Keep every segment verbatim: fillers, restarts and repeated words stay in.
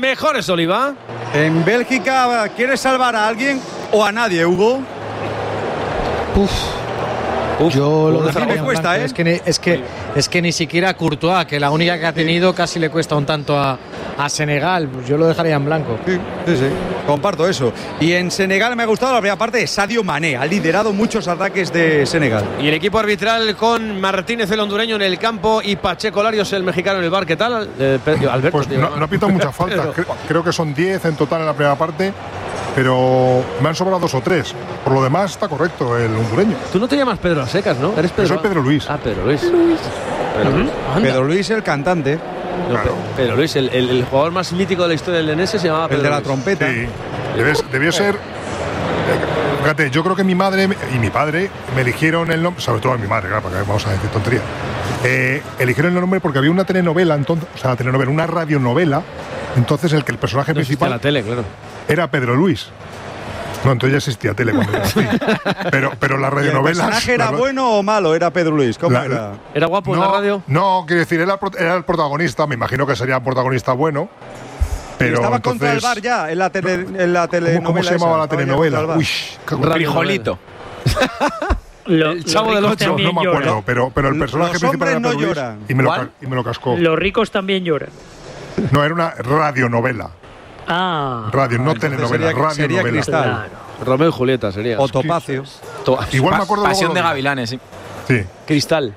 mejores, Oliva. En Bélgica, ¿quieres salvar a alguien o a nadie, Hugo? Uf. Uf, yo lo dejaría me cuesta, ¿eh? Es que, es, que, es que ni siquiera Courtois, que la única que ha tenido, casi le cuesta un tanto a, a Senegal. Pues yo lo dejaría en blanco. Sí, sí, sí, comparto eso. Y en Senegal me ha gustado la primera parte de Sadio Mané. Ha liderado muchos ataques de Senegal. Y el equipo arbitral con Martínez, el hondureño, en el campo, y Pacheco Larios, el mexicano, en el bar. ¿Qué tal, eh, Alberto? Pues no, no ha pitado muchas faltas. Creo, creo que son diez en total en la primera parte, pero me han sobrado dos o tres. Por lo demás está correcto el hondureño. Tú no te llamas Pedro Secas, ¿no? ¿Eres Pedro? Yo soy Pedro Luis. Ah, Pedro Luis. Luis. Pedro, Luis. Pedro Luis, el cantante. No, claro. Pedro Luis, el, el, el jugador más mítico de la historia del N S se llamaba Pedro El de la Luis. trompeta. Sí. Debes, debió ser. Fíjate, yo creo que mi madre y mi padre me eligieron el nombre, sobre todo mi madre, claro, porque vamos a decir tontería. Eh, eligieron el nombre porque había una telenovela, entonces, o sea, una telenovela, una radionovela, entonces el que el personaje no principal la tele, claro. era Pedro Luis. No, entonces ya existía tele cuando yo nací. Pero, pero la radionovela. ¿El personaje era bueno o malo? Era Pedro Luis. ¿Cómo la, era? ¿Era guapo no, en la radio? No, quiero decir, era, era el protagonista. Me imagino que sería el protagonista bueno. Pero estaba entonces, contra el bar ya en la, tele, en la telenovela. ¿Cómo, cómo se llamaba esa? la telenovela? Uy, Frijolito. El chavo del ocho. No me acuerdo, lloran. pero, pero el personaje principal era no Pedro Luis y me, lo, y me lo cascó. Los ricos también lloran. No, era una radionovela. Ah. Radio, no ah, telenovela, sería, radionovela. Sería Cristal. Claro. Romeo y Julieta sería. O Topacio. To Igual me acuerdo. Pasión de Gavilanes, sí. Sí. Cristal.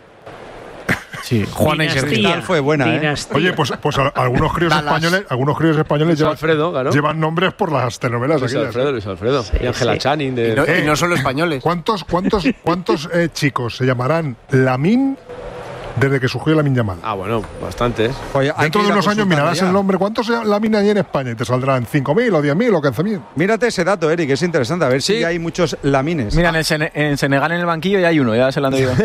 Sí, Juana y Cristal fue buena, ¿eh? Oye, pues, pues a, algunos críos españoles, algunos críos españoles llevan, Alfredo, claro. llevan nombres por las telenovelas. Luis aquellas, Alfredo, ¿eh? Luis Alfredo. Sí, y Ángela sí. Channing. De... Y, no, Eh, y no solo españoles. ¿Cuántos, cuántos, cuántos eh, chicos se llamarán Lamin desde que surgió Lamin Yamal? Ah, bueno, bastantes. Oye, hay Dentro que de ir a unos años consultar mirarás ya. el nombre. ¿Cuántos Lamin hay en España? Y te saldrán cinco mil o diez mil o quince mil. Mírate ese dato, Eric, es interesante. A ver Sí. si hay muchos lamines. Mira, en, el Sene- en Senegal en el banquillo ya hay uno, ya se lo han dicho.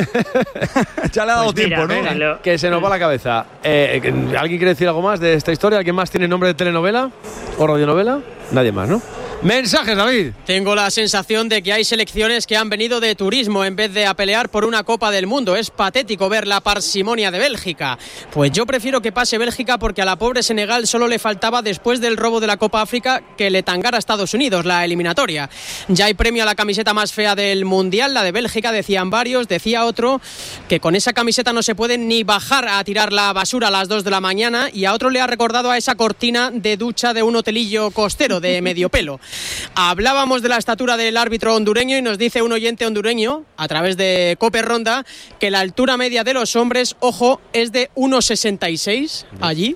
Ya le ha dado Pues tiempo, mira, ¿no? venga, lo- Que se nos va la cabeza. Eh, ¿Alguien quiere decir algo más de esta historia? ¿Alguien más tiene nombre de telenovela o radionovela? Nadie más, ¿no? Mensajes, David. Tengo la sensación de que hay selecciones que han venido de turismo en vez de a pelear por una Copa del Mundo. Es patético ver la parsimonia de Bélgica. Pues yo prefiero que pase Bélgica porque a la pobre Senegal solo le faltaba, después del robo de la Copa África, que le tangara a Estados Unidos la eliminatoria. Ya hay premio a la camiseta más fea del Mundial, la de Bélgica, decían varios. Decía otro que con esa camiseta no se puede ni bajar a tirar la basura a las dos de la mañana, y a otro le ha recordado a esa cortina de ducha de un hotelillo costero de medio pelo. Hablábamos de la estatura del árbitro hondureño y nos dice un oyente hondureño a través de Cope Ronda que la altura media de los hombres, ojo, es de uno sesenta y seis allí.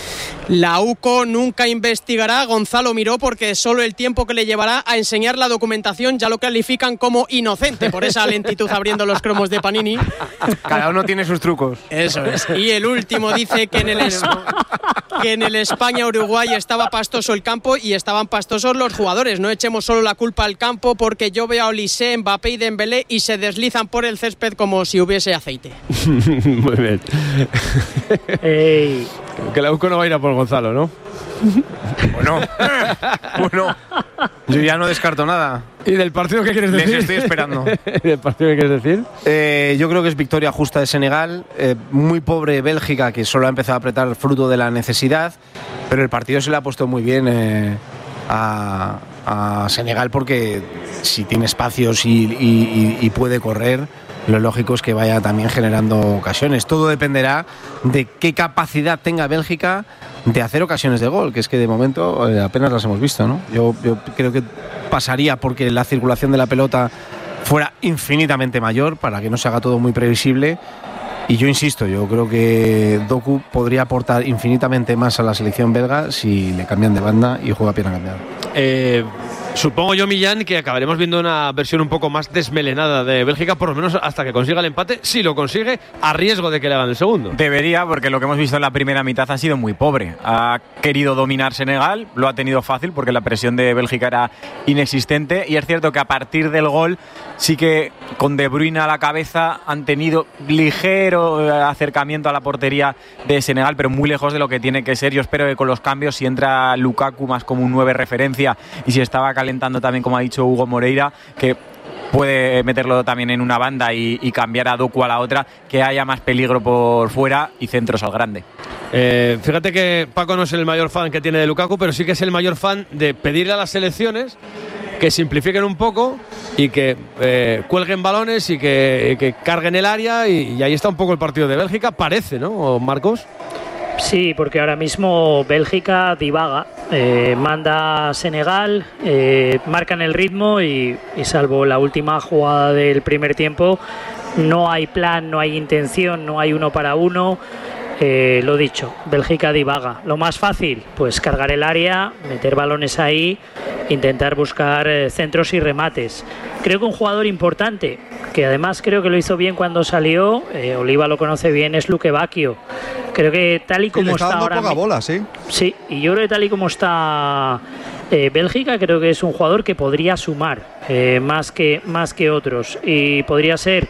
La U C O nunca investigará a Gonzalo Miró porque solo el tiempo que le llevará a enseñar la documentación ya lo califican como inocente por esa lentitud abriendo los cromos de Panini. Cada uno tiene sus trucos. Eso es. Y el último dice que en el, es- que en el España-Uruguay estaba pastoso el campo y estaban pastosos los jugadores. No echemos solo la culpa al campo porque yo veo a Olise, Mbappé y Dembélé y se deslizan por el césped como si hubiese aceite. Muy bien. Ey. Que la U C O no va a ir a por Gonzalo, ¿no? Bueno, bueno, yo ya no descarto nada. ¿Y del partido qué quieres Les decir? estoy esperando. ¿Y del partido qué quieres decir? Eh, yo creo que es victoria justa de Senegal, eh, muy pobre Bélgica, que solo ha empezado a apretar fruto de la necesidad, pero el partido se le ha puesto muy bien eh, a, a Senegal porque si tiene espacios y, y, y puede correr, lo lógico es que vaya también generando ocasiones. Todo dependerá de qué capacidad tenga Bélgica de hacer ocasiones de gol, que es que de momento eh, apenas las hemos visto, ¿no? Yo, yo creo que pasaría porque la circulación de la pelota fuera infinitamente mayor para que no se haga todo muy previsible. Y yo insisto, yo creo que Doku podría aportar infinitamente más a la selección belga si le cambian de banda y juega pierna cambiada. Eh, supongo yo, Millán, que acabaremos viendo una versión un poco más desmelenada de Bélgica, por lo menos hasta que consiga el empate, si lo consigue, a riesgo de que le hagan el segundo. Debería, porque lo que hemos visto en la primera mitad ha sido muy pobre. Ha querido dominar Senegal, lo ha tenido fácil porque la presión de Bélgica era inexistente, y es cierto que a partir del gol sí que con De Bruyne a la cabeza han tenido ligero acercamiento a la portería de Senegal, pero muy lejos de lo que tiene que ser. Yo espero que con los cambios, si entra Lukaku más como un nueve referencia y si estaba calentando también, como ha dicho Hugo Moreira, que puede meterlo también en una banda y, y cambiar a Doku a la otra, que haya más peligro por fuera y centros al grande. Eh, fíjate que Paco no es el mayor fan que tiene de Lukaku, pero sí que es el mayor fan de pedirle a las selecciones que simplifiquen un poco y que eh, cuelguen balones y que, que carguen el área, y, y ahí está un poco el partido de Bélgica, parece, ¿no, Marcos? Sí, porque ahora mismo Bélgica divaga, eh, manda a Senegal, eh, marcan el ritmo y, y salvo la última jugada del primer tiempo, no hay plan, no hay intención, no hay uno para uno. Eh, lo dicho, Bélgica divaga. Lo más fácil, pues cargar el área, meter balones ahí, intentar buscar eh, centros y remates. Creo que un jugador importante, que además creo que lo hizo bien cuando salió, eh, Oliva lo conoce bien, es Luque Bacchio. Creo que tal y como sí, le está, está dando ahora poca bola, sí. Sí, y yo creo que tal y como está eh, Bélgica, creo que es un jugador que podría sumar eh, más que más que otros, y podría ser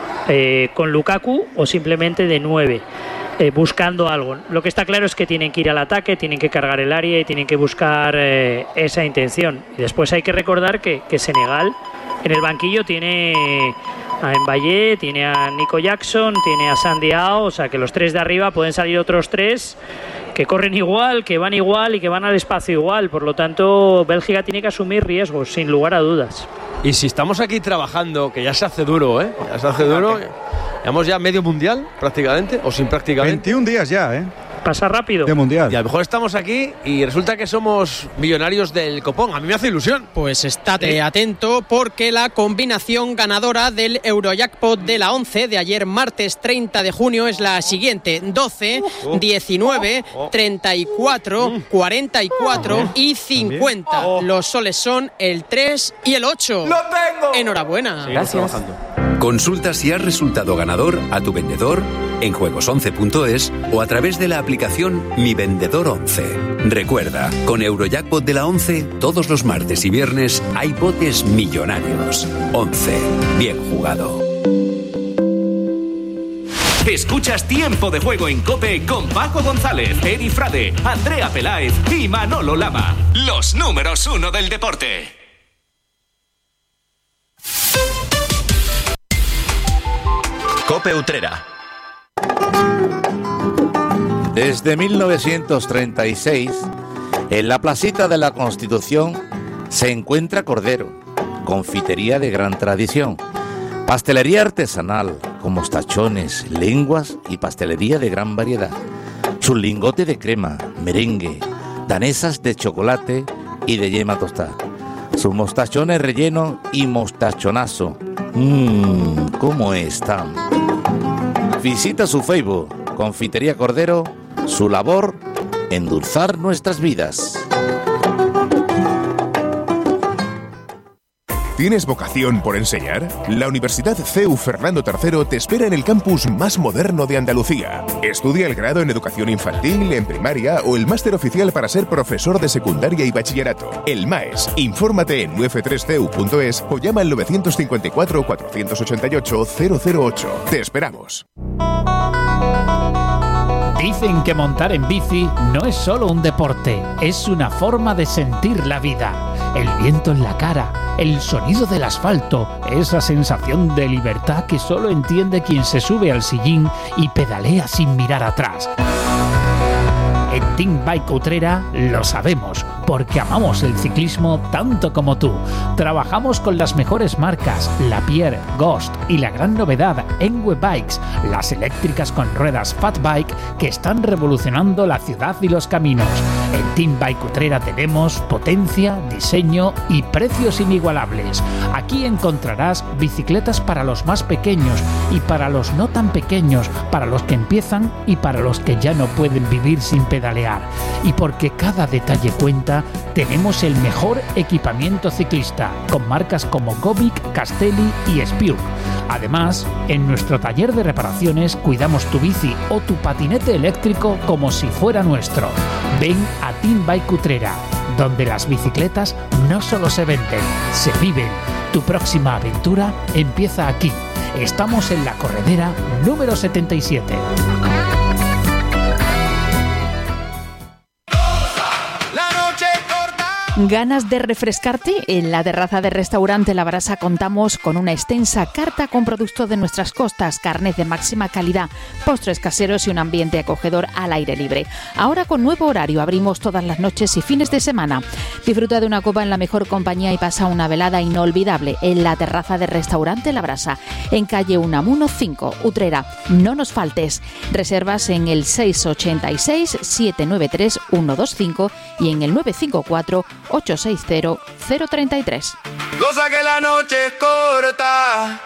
eh, con Lukaku o simplemente de nueve. Eh, buscando algo. Lo que está claro es que tienen que ir al ataque, tienen que cargar el área y tienen que buscar eh, esa intención. Y después hay que recordar que, que Senegal en el banquillo tiene a Mbaye, tiene a Nico Jackson, tiene a Sandy Ao, o sea que los tres de arriba pueden salir otros tres que corren igual, que van igual y que van al espacio igual. Por lo tanto, Bélgica tiene que asumir riesgos, sin lugar a dudas. Y si estamos aquí trabajando, que ya se hace duro, ¿eh? Ya se hace duro. Llevamos ya medio mundial, prácticamente, o sin prácticamente. veintiún días ya, ¿eh? Pasa rápido. De mundial. Y a lo mejor estamos aquí y resulta que somos millonarios del copón. A mí me hace ilusión. Pues estate atento, porque la combinación ganadora del Eurojackpot de la once de ayer martes treinta de junio es la siguiente: doce, diecinueve, treinta y cuatro, cuarenta y cuatro y cincuenta. Los soles son el tres y el ocho. ¡Lo tengo! Enhorabuena. Gracias. Consulta si has resultado ganador a tu vendedor en juegos once punto es o a través de la aplicación Mi Vendedor once. Recuerda, con Eurojackpot de la once, todos los martes y viernes hay botes millonarios. once. Bien jugado. Escuchas Tiempo de Juego en COPE con Paco González, Eri Frade, Andrea Peláez y Manolo Lama. Los números uno del deporte. COPE Utrera. Desde mil novecientos treinta y seis, en la placita de la Constitución se encuentra Cordero, confitería de gran tradición, pastelería artesanal con mostachones, lenguas y pastelería de gran variedad, su lingote de crema, merengue, danesas de chocolate y de yema tostada, sus mostachones relleno y mostachonazo. Mmm, ¿cómo están? Visita su Facebook, Confitería Cordero, su labor, endulzar nuestras vidas. ¿Tienes vocación por enseñar? La Universidad C E U Fernando tercero te espera en el campus más moderno de Andalucía. Estudia el grado en educación infantil, en primaria o el máster oficial para ser profesor de secundaria y bachillerato. El MAES. Infórmate en u f tres c u punto es o llama al nueve cinco cuatro, cuatro ocho ocho, cero cero ocho. Te esperamos. Dicen que montar en bici no es solo un deporte, es una forma de sentir la vida. El viento en la cara, el sonido del asfalto, esa sensación de libertad que solo entiende quien se sube al sillín y pedalea sin mirar atrás. En Team Bike Utrera lo sabemos, porque amamos el ciclismo tanto como tú. Trabajamos con las mejores marcas, Lapierre, Ghost y la gran novedad, Enwe Bikes, las eléctricas con ruedas Fat Bike que están revolucionando la ciudad y los caminos. En Team Bike Utrera tenemos potencia, diseño y precios inigualables. Aquí encontrarás bicicletas para los más pequeños y para los no tan pequeños, para los que empiezan y para los que ya no pueden vivir sin pedalear. Y porque cada detalle cuenta, tenemos el mejor equipamiento ciclista, con marcas como Gobic, Castelli y Spiuk. Además, en nuestro taller de reparaciones cuidamos tu bici o tu patinete eléctrico como si fuera nuestro. Ven a Team Bike Utrera, donde las bicicletas no solo se venden, se viven. Tu próxima aventura empieza aquí. Estamos en la corredera número setenta y siete. ¿Ganas de refrescarte? En la terraza del restaurante La Brasa contamos con una extensa carta con productos de nuestras costas, carnes de máxima calidad, postres caseros y un ambiente acogedor al aire libre. Ahora con nuevo horario, abrimos todas las noches y fines de semana. Disfruta de una copa en la mejor compañía y pasa una velada inolvidable en la terraza del restaurante La Brasa, en calle Unamuno cinco, Utrera. No nos faltes. Reservas en el seis ocho seis, siete nueve tres, uno dos cinco y en el nueve cinco cuatro, ocho seis cero, cero tres tres. Cosa que la noche es corta.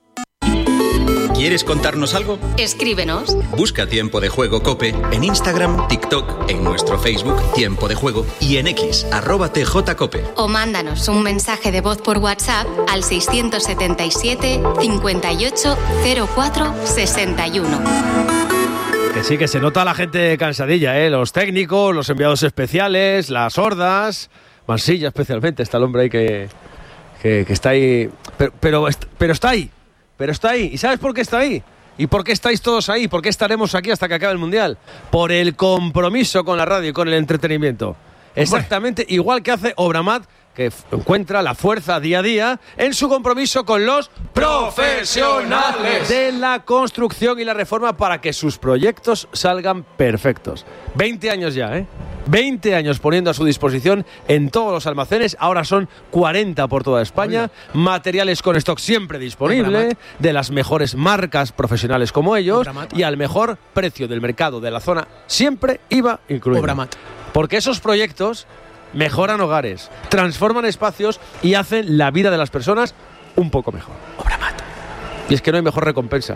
¿Quieres contarnos algo? Escríbenos. Busca Tiempo de Juego COPE en Instagram, TikTok, en nuestro Facebook Tiempo de Juego y en X, arroba tjcope. O mándanos un mensaje de voz por WhatsApp al seiscientos setenta y siete, cincuenta y ocho, cero cuatro, sesenta y uno. Que sí, que se nota a la gente cansadilla, ¿eh? Los técnicos, los enviados especiales, las hordas, Mansilla especialmente, está el hombre ahí que, que, que está ahí, pero, pero, pero está ahí. Pero está ahí. ¿Y sabes por qué está ahí? ¿Y por qué estáis todos ahí? ¿Por qué estaremos aquí hasta que acabe el Mundial? Por el compromiso con la radio y con el entretenimiento. Exactamente igual que hace Obramat, que encuentra la fuerza día a día en su compromiso con los profesionales de la construcción y la reforma para que sus proyectos salgan perfectos. veinte años ya, ¿eh? veinte años poniendo a su disposición en todos los almacenes, ahora son cuarenta por toda España, materiales con stock siempre disponible, de las mejores marcas profesionales como ellos y al mejor precio del mercado de la zona, siempre I V A incluido. Obramat. Porque esos proyectos mejoran hogares, transforman espacios y hacen la vida de las personas un poco mejor. Obramat. Y es que no hay mejor recompensa.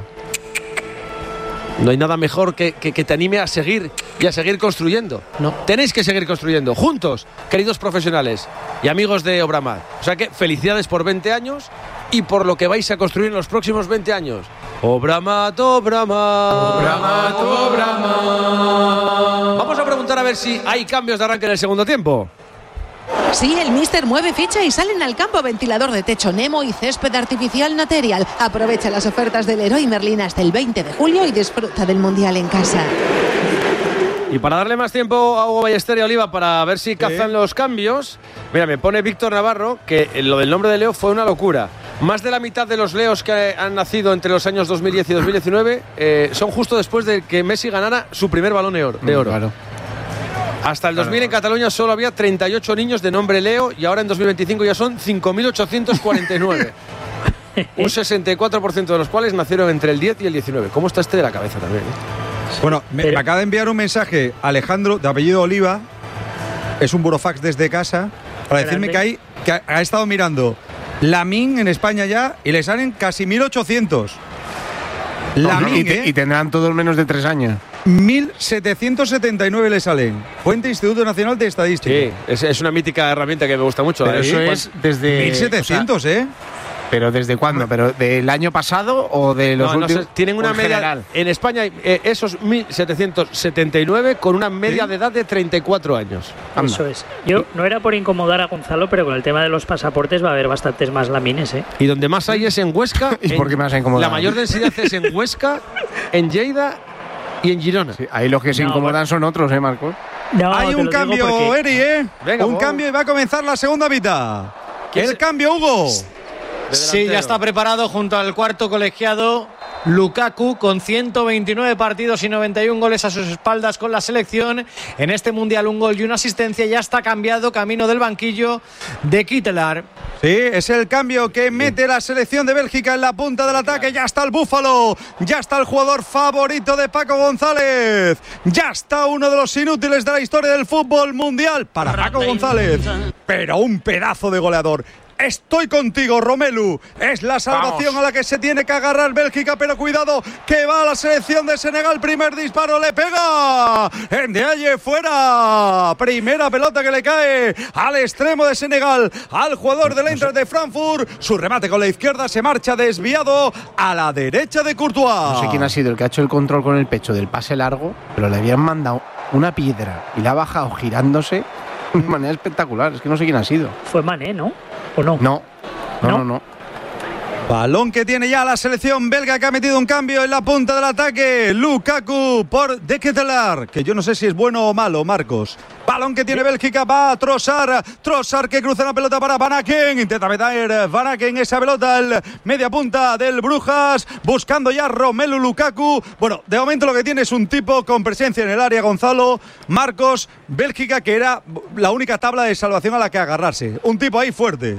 No hay nada mejor que, que, que te anime a seguir y a seguir construyendo. No. Tenéis que seguir construyendo juntos, queridos profesionales y amigos de Obramat. O sea que felicidades por veinte años y por lo que vais a construir en los próximos veinte años. Obramat, Obramat. Obramat, Obramat. Vamos a preguntar a ver si hay cambios de arranque en el segundo tiempo. Sí, el míster mueve ficha y salen al campo ventilador de techo Nemo y césped artificial Material. Aprovecha las ofertas del Leroy Merlin hasta el veinte de julio y disfruta del Mundial en casa. Y para darle más tiempo a Hugo Ballester y a Oliva para ver si cazan ¿Sí? los cambios, mira, me pone Víctor Navarro que lo del nombre de Leo fue una locura. Más de la mitad de los Leos que han nacido entre los años dos mil diez y dos mil diecinueve eh, son justo después de que Messi ganara su primer Balón de Oro. De oro. Claro. Hasta el dos mil en Cataluña solo había treinta y ocho niños de nombre Leo y ahora en dos mil veinticinco ya son cinco mil ochocientos cuarenta y nueve. Un sesenta y cuatro por ciento de los cuales nacieron entre el diez y el diecinueve. ¿Cómo está este de la cabeza también? ¿eh? Bueno, me, me acaba de enviar un mensaje Alejandro, de apellido Oliva, es un burofax desde casa, para decirme que, hay, que ha, ha estado mirando Lamine en España ya y le salen casi mil ochocientos. Lamine, y, te, ¿eh? y tendrán todos menos de tres años. mil setecientos setenta y nueve le salen. Fuente Instituto Nacional de Estadística. Sí, es, es una mítica herramienta que me gusta mucho. Pero eso es desde... mil setecientos, o sea, ¿eh? ¿Pero desde cuándo? ¿Pero del año pasado o de los no, últimos? No sé, tienen una en media. General? En España hay eh, esos mil setecientos setenta y nueve con una media ¿Sí? de edad de treinta y cuatro años. Anda. Eso es. Yo no era por incomodar a Gonzalo, pero con el tema de los pasaportes va a haber bastantes más lamines, ¿eh? Y donde más hay es en Huesca. ¿Y en, por qué me vas a incomodar? La mayor densidad es en Huesca, en Lleida y en Girona. Sí, ahí los que se no, incomodan bueno. son otros, ¿eh, Marcos? No, hay un cambio, porque... Eri, ¿eh? Venga, un vos. cambio y va a comenzar la segunda mitad. El se... cambio, Hugo. Sí, ya está preparado junto al cuarto colegiado Lukaku, con ciento veintinueve partidos y noventa y uno goles a sus espaldas con la selección. En este Mundial un gol y una asistencia. Ya está cambiado, camino del banquillo de Kittelar. Sí, es el cambio que mete la selección de Bélgica en la punta del ataque. Ya está el Búfalo, ya está el jugador favorito de Paco González, ya está uno de los inútiles de la historia del fútbol mundial para Paco González, pero un pedazo de goleador. Estoy contigo, Romelu. Es la salvación Vamos. a la que se tiene que agarrar Bélgica, pero cuidado, que va a la selección de Senegal. Primer disparo, le pega. Ndiaye fuera. Primera pelota que le cae al extremo de Senegal, al jugador del Eintracht de Frankfurt. Su remate con la izquierda se marcha desviado a la derecha de Courtois. No sé quién ha sido el que ha hecho el control con el pecho del pase largo, pero le habían mandado una piedra y la ha bajado girándose de manera espectacular. Es que no sé quién ha sido. Fue Mané, ¿no? ¿O no? No, no, no, no. no. Balón que tiene ya la selección belga, que ha metido un cambio en la punta del ataque. Lukaku por De Ketelaere, que yo no sé si es bueno o malo, Marcos. Balón que tiene Bélgica, va a Trossard. Trossard que cruza la pelota para Van Aken. Intenta meter Van Aken esa pelota al media punta del Brujas, buscando ya Romelu Lukaku. Bueno, de momento lo que tiene es un tipo con presencia en el área, Gonzalo. Marcos, Bélgica, que era la única tabla de salvación a la que agarrarse. Un tipo ahí fuerte.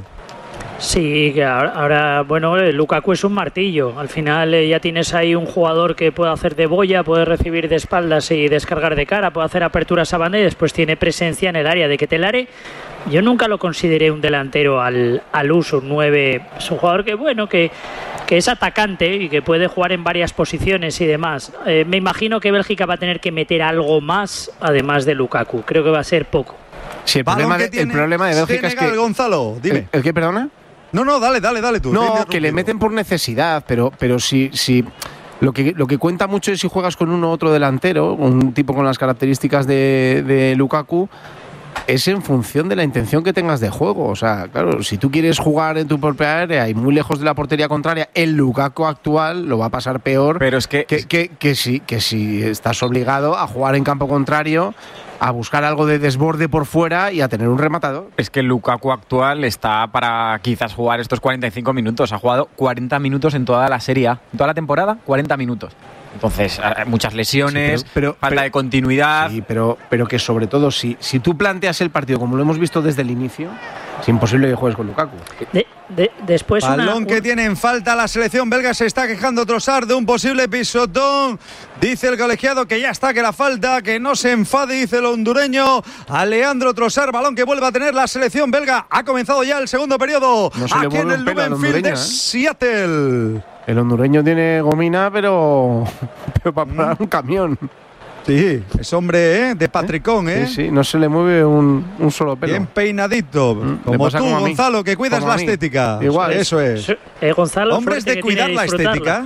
Sí, que ahora, ahora, bueno, Lukaku es un martillo. Al final eh, ya tienes ahí un jugador que puede hacer de boya, puede recibir de espaldas y descargar de cara, puede hacer aperturas a banda y después tiene presencia en el área. De Ketelaere, yo nunca lo consideré un delantero al, al uso, un nueve. Es un jugador que, bueno, que, que es atacante y que puede jugar en varias posiciones y demás. Eh, me imagino que Bélgica va a tener que meter algo más, además de Lukaku. Creo que va a ser poco. Sí, el problema, de, el problema de Bélgica Senegal, es que... Gonzalo, dime. ¿El, el qué, perdona? No, no, dale, dale, dale tú. No, que le meten por necesidad, pero, pero si, si lo que lo que cuenta mucho es si juegas con uno u otro delantero, un tipo con las características de, de Lukaku, es en función de la intención que tengas de juego. O sea, claro, si tú quieres jugar en tu propia área y muy lejos de la portería contraria, el Lukaku actual lo va a pasar peor. Pero es que que, que, que, si, que si estás obligado a jugar en campo contrario, a buscar algo de desborde por fuera y a tener un rematador. Es que el Lukaku actual está para quizás jugar estos cuarenta y cinco minutos. Ha jugado cuarenta minutos en toda la Serie A. En toda la temporada, cuarenta minutos. Entonces, muchas lesiones, sí, pero, pero, falta pero, de continuidad. Sí, pero, pero que sobre todo, si, si tú planteas el partido como lo hemos visto desde el inicio, es imposible que juegues con Lukaku. De, de, después Balón una, que un... tiene en falta la selección belga. Se está quejando Trossard de un posible pisotón. Dice el colegiado que ya está, que la falta, que no se enfade, dice el hondureño a Leandro Trossard. Balón que vuelve a tener la selección belga. Ha comenzado ya el segundo periodo. No se aquí en el Lumenfield de ¿eh? Seattle. El hondureño tiene gomina, pero, pero para parar un camión. Sí, es hombre ¿eh? de patricón, ¿eh? Sí, sí, no se le mueve un, un solo pelo. Bien peinadito, mm, como tú, como Gonzalo, que cuidas la estética. Igual. Eso es. Eh, Gonzalo, hombres de cuidar la estética.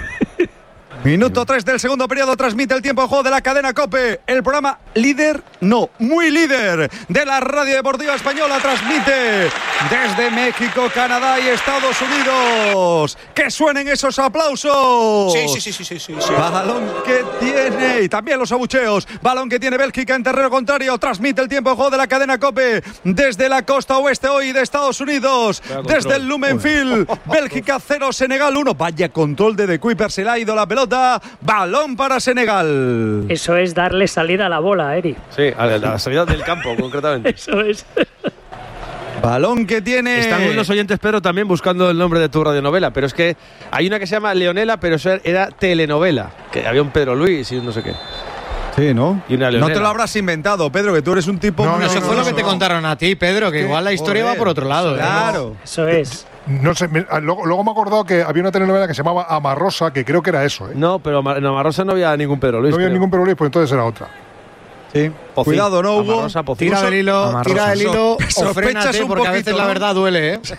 Minuto tres del segundo periodo, transmite el tiempo de juego de la cadena COPE. El programa líder, no, muy líder de la radio deportiva española, transmite desde México, Canadá y Estados Unidos. ¡Que suenen esos aplausos! Sí, sí, sí, sí, sí, sí, sí. Balón que tiene, y también los abucheos. Balón que tiene Bélgica en terreno contrario. Transmite el tiempo de juego de la cadena COPE desde la costa oeste hoy de Estados Unidos. Desde el Lumenfield. Bélgica cero, Senegal uno. Vaya control de De Kuiper, se le ha ido la pelota. Balón para Senegal. Eso es darle salida a la bola, Eri. Sí, a la salida del campo, concretamente. Eso es. Balón que tiene... Están los oyentes, Pedro, también buscando el nombre de tu radionovela, pero es que hay una que se llama Leonela, pero eso era telenovela, que había un Pedro Luis y no sé qué. Sí, ¿no? Y una no te lo habrás inventado, Pedro, que tú eres un tipo... No, muy no, eso fue no, lo que no, te no. contaron a ti, Pedro, que ¿Qué? igual la historia Joder, va por otro lado. Claro. ¿eh? Eso es. No sé, me, luego, luego me he acordado que había una telenovela que se llamaba Amarrosa, que creo que era eso, ¿eh? No, pero en Amarrosa no había ningún Pedro Luis. No había creo. ningún Pedro Luis, pues entonces era otra. Sí. Pocín. Cuidado, ¿no, Hugo? Amarrosa, Pocín. Tira del hilo, Amarrosa. tira del hilo o Sospechas frénate, un porque poquito, a veces ¿no? la verdad duele, ¿eh?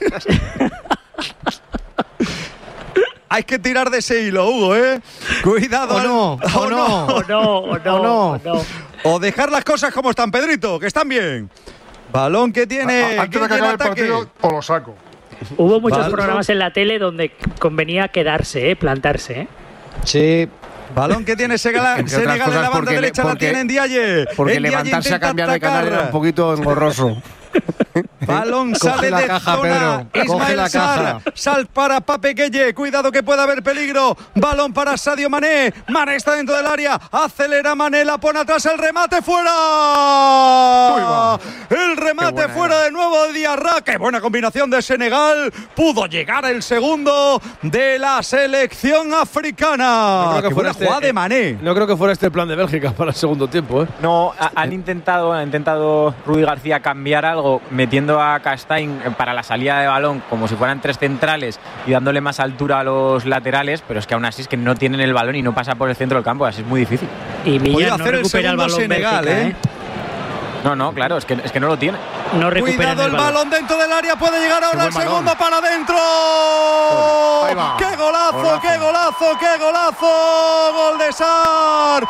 Hay que tirar de ese hilo, Hugo, ¿eh? Cuidado. O no, al... o no. O no, o no, O no. o no. O dejar las cosas como están, Pedrito, que están bien. Balón que tiene... A- a- antes de que Guille en acabe el ataque. partido, o lo saco. Hubo muchos Balón. programas en la tele donde convenía quedarse, ¿eh? Plantarse, ¿eh? Sí. Balón que tiene Senegal, Entre otras Senegal en cosas la banda porque le- derecha, la porque- tiene Ndiaye. Porque Ndiaye levantarse a intenta cambiar de canal atacar. era un poquito engorroso. Balón Coge sale la de caja, zona. Pedro. Coge Ismael la Sarr. caja. Sal para Pape Gueye. Cuidado que puede haber peligro. Balón para Sadio Mané. Mané está dentro del área. Acelera Mané. La pone atrás. El remate fuera. El remate buena fuera era. de nuevo de Diarra. Qué buena combinación de Senegal. Pudo llegar el segundo de la selección africana. No creo que Qué fuera buena jugada este- de Mané. No creo que fuera este el plan de Bélgica para el segundo tiempo, ¿eh? No, ha- han intentado, ha intentado Rudi García cambiar algo metiendo a Castaing para la salida de balón como si fueran tres centrales y dándole más altura a los laterales, pero es que aún así es que no tienen el balón y no pasa por el centro del campo, así es muy difícil. Y Podía Millán no hacer el recupera el segundo balón Senegal, Bélgica, ¿eh? ¿eh? No, no, claro, es que, es que no lo tiene. No recuperan Cuidado el balón dentro del área, puede llegar ahora el buen balón. segundo para adentro. Ahí va. ¡Qué golazo, Golazo. qué golazo, qué golazo! ¡Gol de Sarr!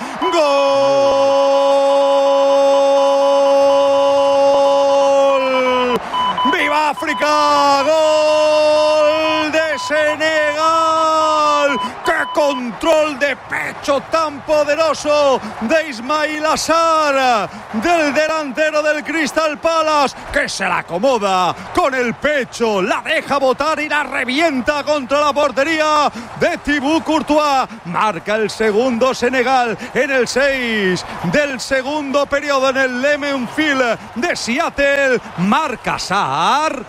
¡Gol! ¡Viva África! ¡Gol de Senegal. ¡Qué control de pecho tan poderoso de Ismail Assar, del delantero del Crystal Palace, que se la acomoda con el pecho, la deja botar y la revienta contra la portería de Thibaut Courtois! Marca el segundo Senegal en el seis del segundo periodo en el Lemon Field de Seattle. Marca Assar.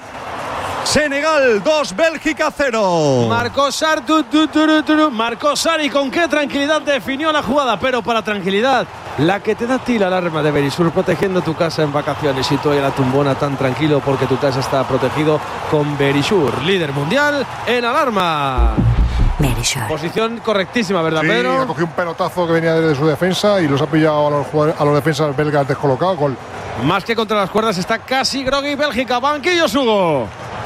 Senegal dos, Bélgica cero. Marcó Sarr, tu, tu, tu, tu, Marcó Sarr, y con qué tranquilidad definió la jugada, pero para tranquilidad, la que te da a ti la alarma de Verisur, protegiendo tu casa en vacaciones, y tú en la tumbona tan tranquilo porque tu casa está protegido con Verisur, líder mundial en alarma. Verisur. Posición correctísima, ¿verdad, sí, Pedro? Ha cogido un pelotazo que venía desde su defensa y los ha pillado a los, a los defensas belgas descolocados. Gol. Más que contra las cuerdas, está casi groggy Bélgica. Banquillo, Hugo.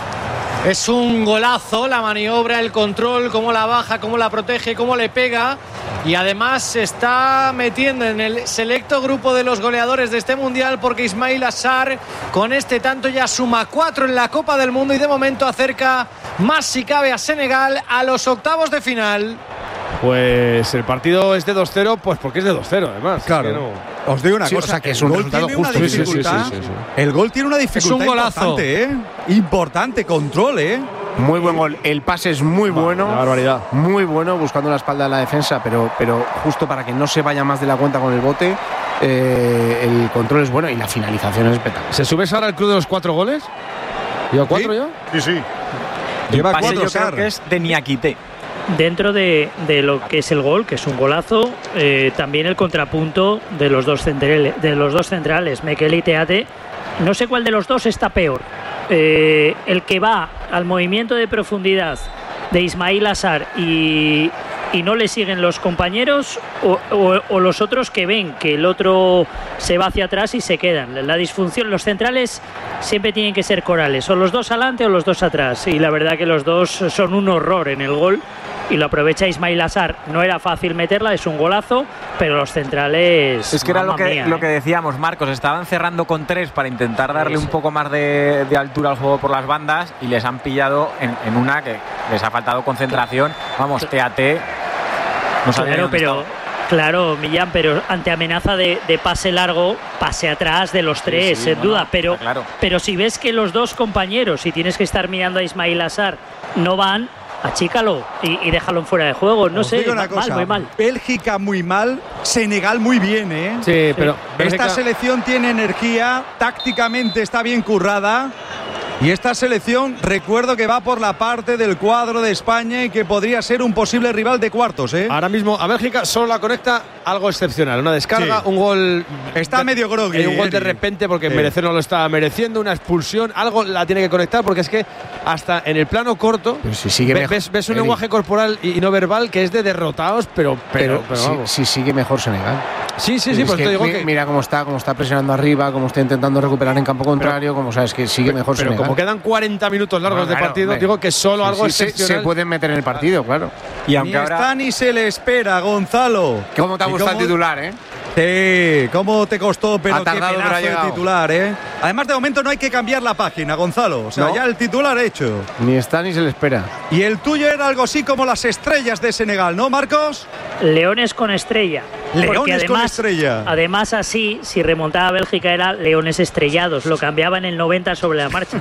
Es un golazo la maniobra, el control, cómo la baja, cómo la protege, cómo le pega. Y además se está metiendo en el selecto grupo de los goleadores de este mundial, porque Ismail Assar con este tanto ya suma cuatro en la Copa del Mundo y de momento acerca más si cabe a Senegal a los octavos de final. Pues el partido es de dos cero, pues porque es de dos cero además. Claro. Que no... Os digo una sí, cosa, o sea, que es el un gol resultado tiene justo. una dificultad. Sí, sí, sí, sí, sí. El gol tiene una dificultad es un golazo. importante, ¿eh? Importante control, ¿eh? Muy buen gol. El pase es muy bueno. Una barbaridad. Muy bueno, buscando la espalda de la defensa, pero, pero justo para que no se vaya más de la cuenta con el bote. Eh, el control es bueno y la finalización es espectacular. ¿Se sube ahora el club de los cuatro goles? ¿Lleva cuatro ¿Sí? ya? Sí, sí. Lleva Pase cuatro, yo creo Sarr. que es de Niakité. Dentro de, de lo que es el gol, que es un golazo, eh, también el contrapunto de los dos centrales, de los dos centrales, Mekele y Teate. No sé cuál de los dos está peor. Eh, el que va al movimiento de profundidad de Ismail Assar y, y no le siguen los compañeros, o, o, o los otros que ven que el otro se va hacia atrás y se quedan. La disfunción, los centrales siempre tienen que ser corales, o los dos adelante o los dos atrás, y la verdad que los dos son un horror en el gol. Y lo aprovecha Ismail Assar. No era fácil meterla, es un golazo, pero los centrales... Es que era lo que, mía, lo ¿eh? que decíamos, Marcos. Estaban cerrando con tres para intentar darle Eso. un poco más de, de altura al juego por las bandas y les han pillado en, en una que les ha faltado concentración. Vamos, T A T no sabía Claro, dónde pero... estaba. Claro, Millán, pero ante amenaza de, de pase largo, pase atrás de los tres, sí, sin no, duda. no, pero, claro. pero si ves que los dos compañeros, y tienes que estar mirando a Ismail Assar, no van, achícalo y, y déjalo en fuera de juego. No Os sé, digo una mal, cosa, muy mal. Bélgica muy mal, Senegal muy bien, ¿eh? Sí, pero Esta Bélgica- selección tiene energía, tácticamente está bien currada. Y esta selección, recuerdo que va por la parte del cuadro de España y que podría ser un posible rival de cuartos, ¿eh? Ahora mismo a Bélgica solo la conecta algo excepcional. Una descarga, Sí. un gol. Está de, medio groggy, eh, un gol de Eri. repente porque Sí. merecer no lo está mereciendo. Una expulsión, algo la tiene que conectar porque es que hasta en el plano corto Pero si sigue ve- mejor, ves, ves un Eri. lenguaje corporal y, y no verbal que es de derrotados, pero. Pero, Pero, pero sí, vamos. sí sigue mejor Senegal. Sí, sí, sí, Es pues que te digo mi- que. Mira cómo está, cómo está presionando arriba, cómo está intentando recuperar en campo contrario, como sabes que sigue mejor Pero Senegal. como quedan cuarenta minutos largos No, de claro, partido, hombre. digo que solo Sí, algo sí, se- excepcional. se pueden meter en el partido, claro. Y Ni aunque ahora está ni se le espera, Gonzalo. ¿Cómo te ha ¿Y gustado el cómo- titular, eh? Sí, ¿cómo te costó? Pero Ha qué tardado, pero ha pedazo de llegado. titular, ¿eh? Además, de momento no hay que cambiar la página, Gonzalo. O sea, No. ya el titular hecho. Ni está ni se le espera. Y el tuyo era algo así como las estrellas de Senegal, ¿no, Marcos? Leones con estrella. Leones Porque además, con estrella. Además, así, si remontaba a Bélgica, era leones estrellados. Lo cambiaba en el noventa sobre la marcha.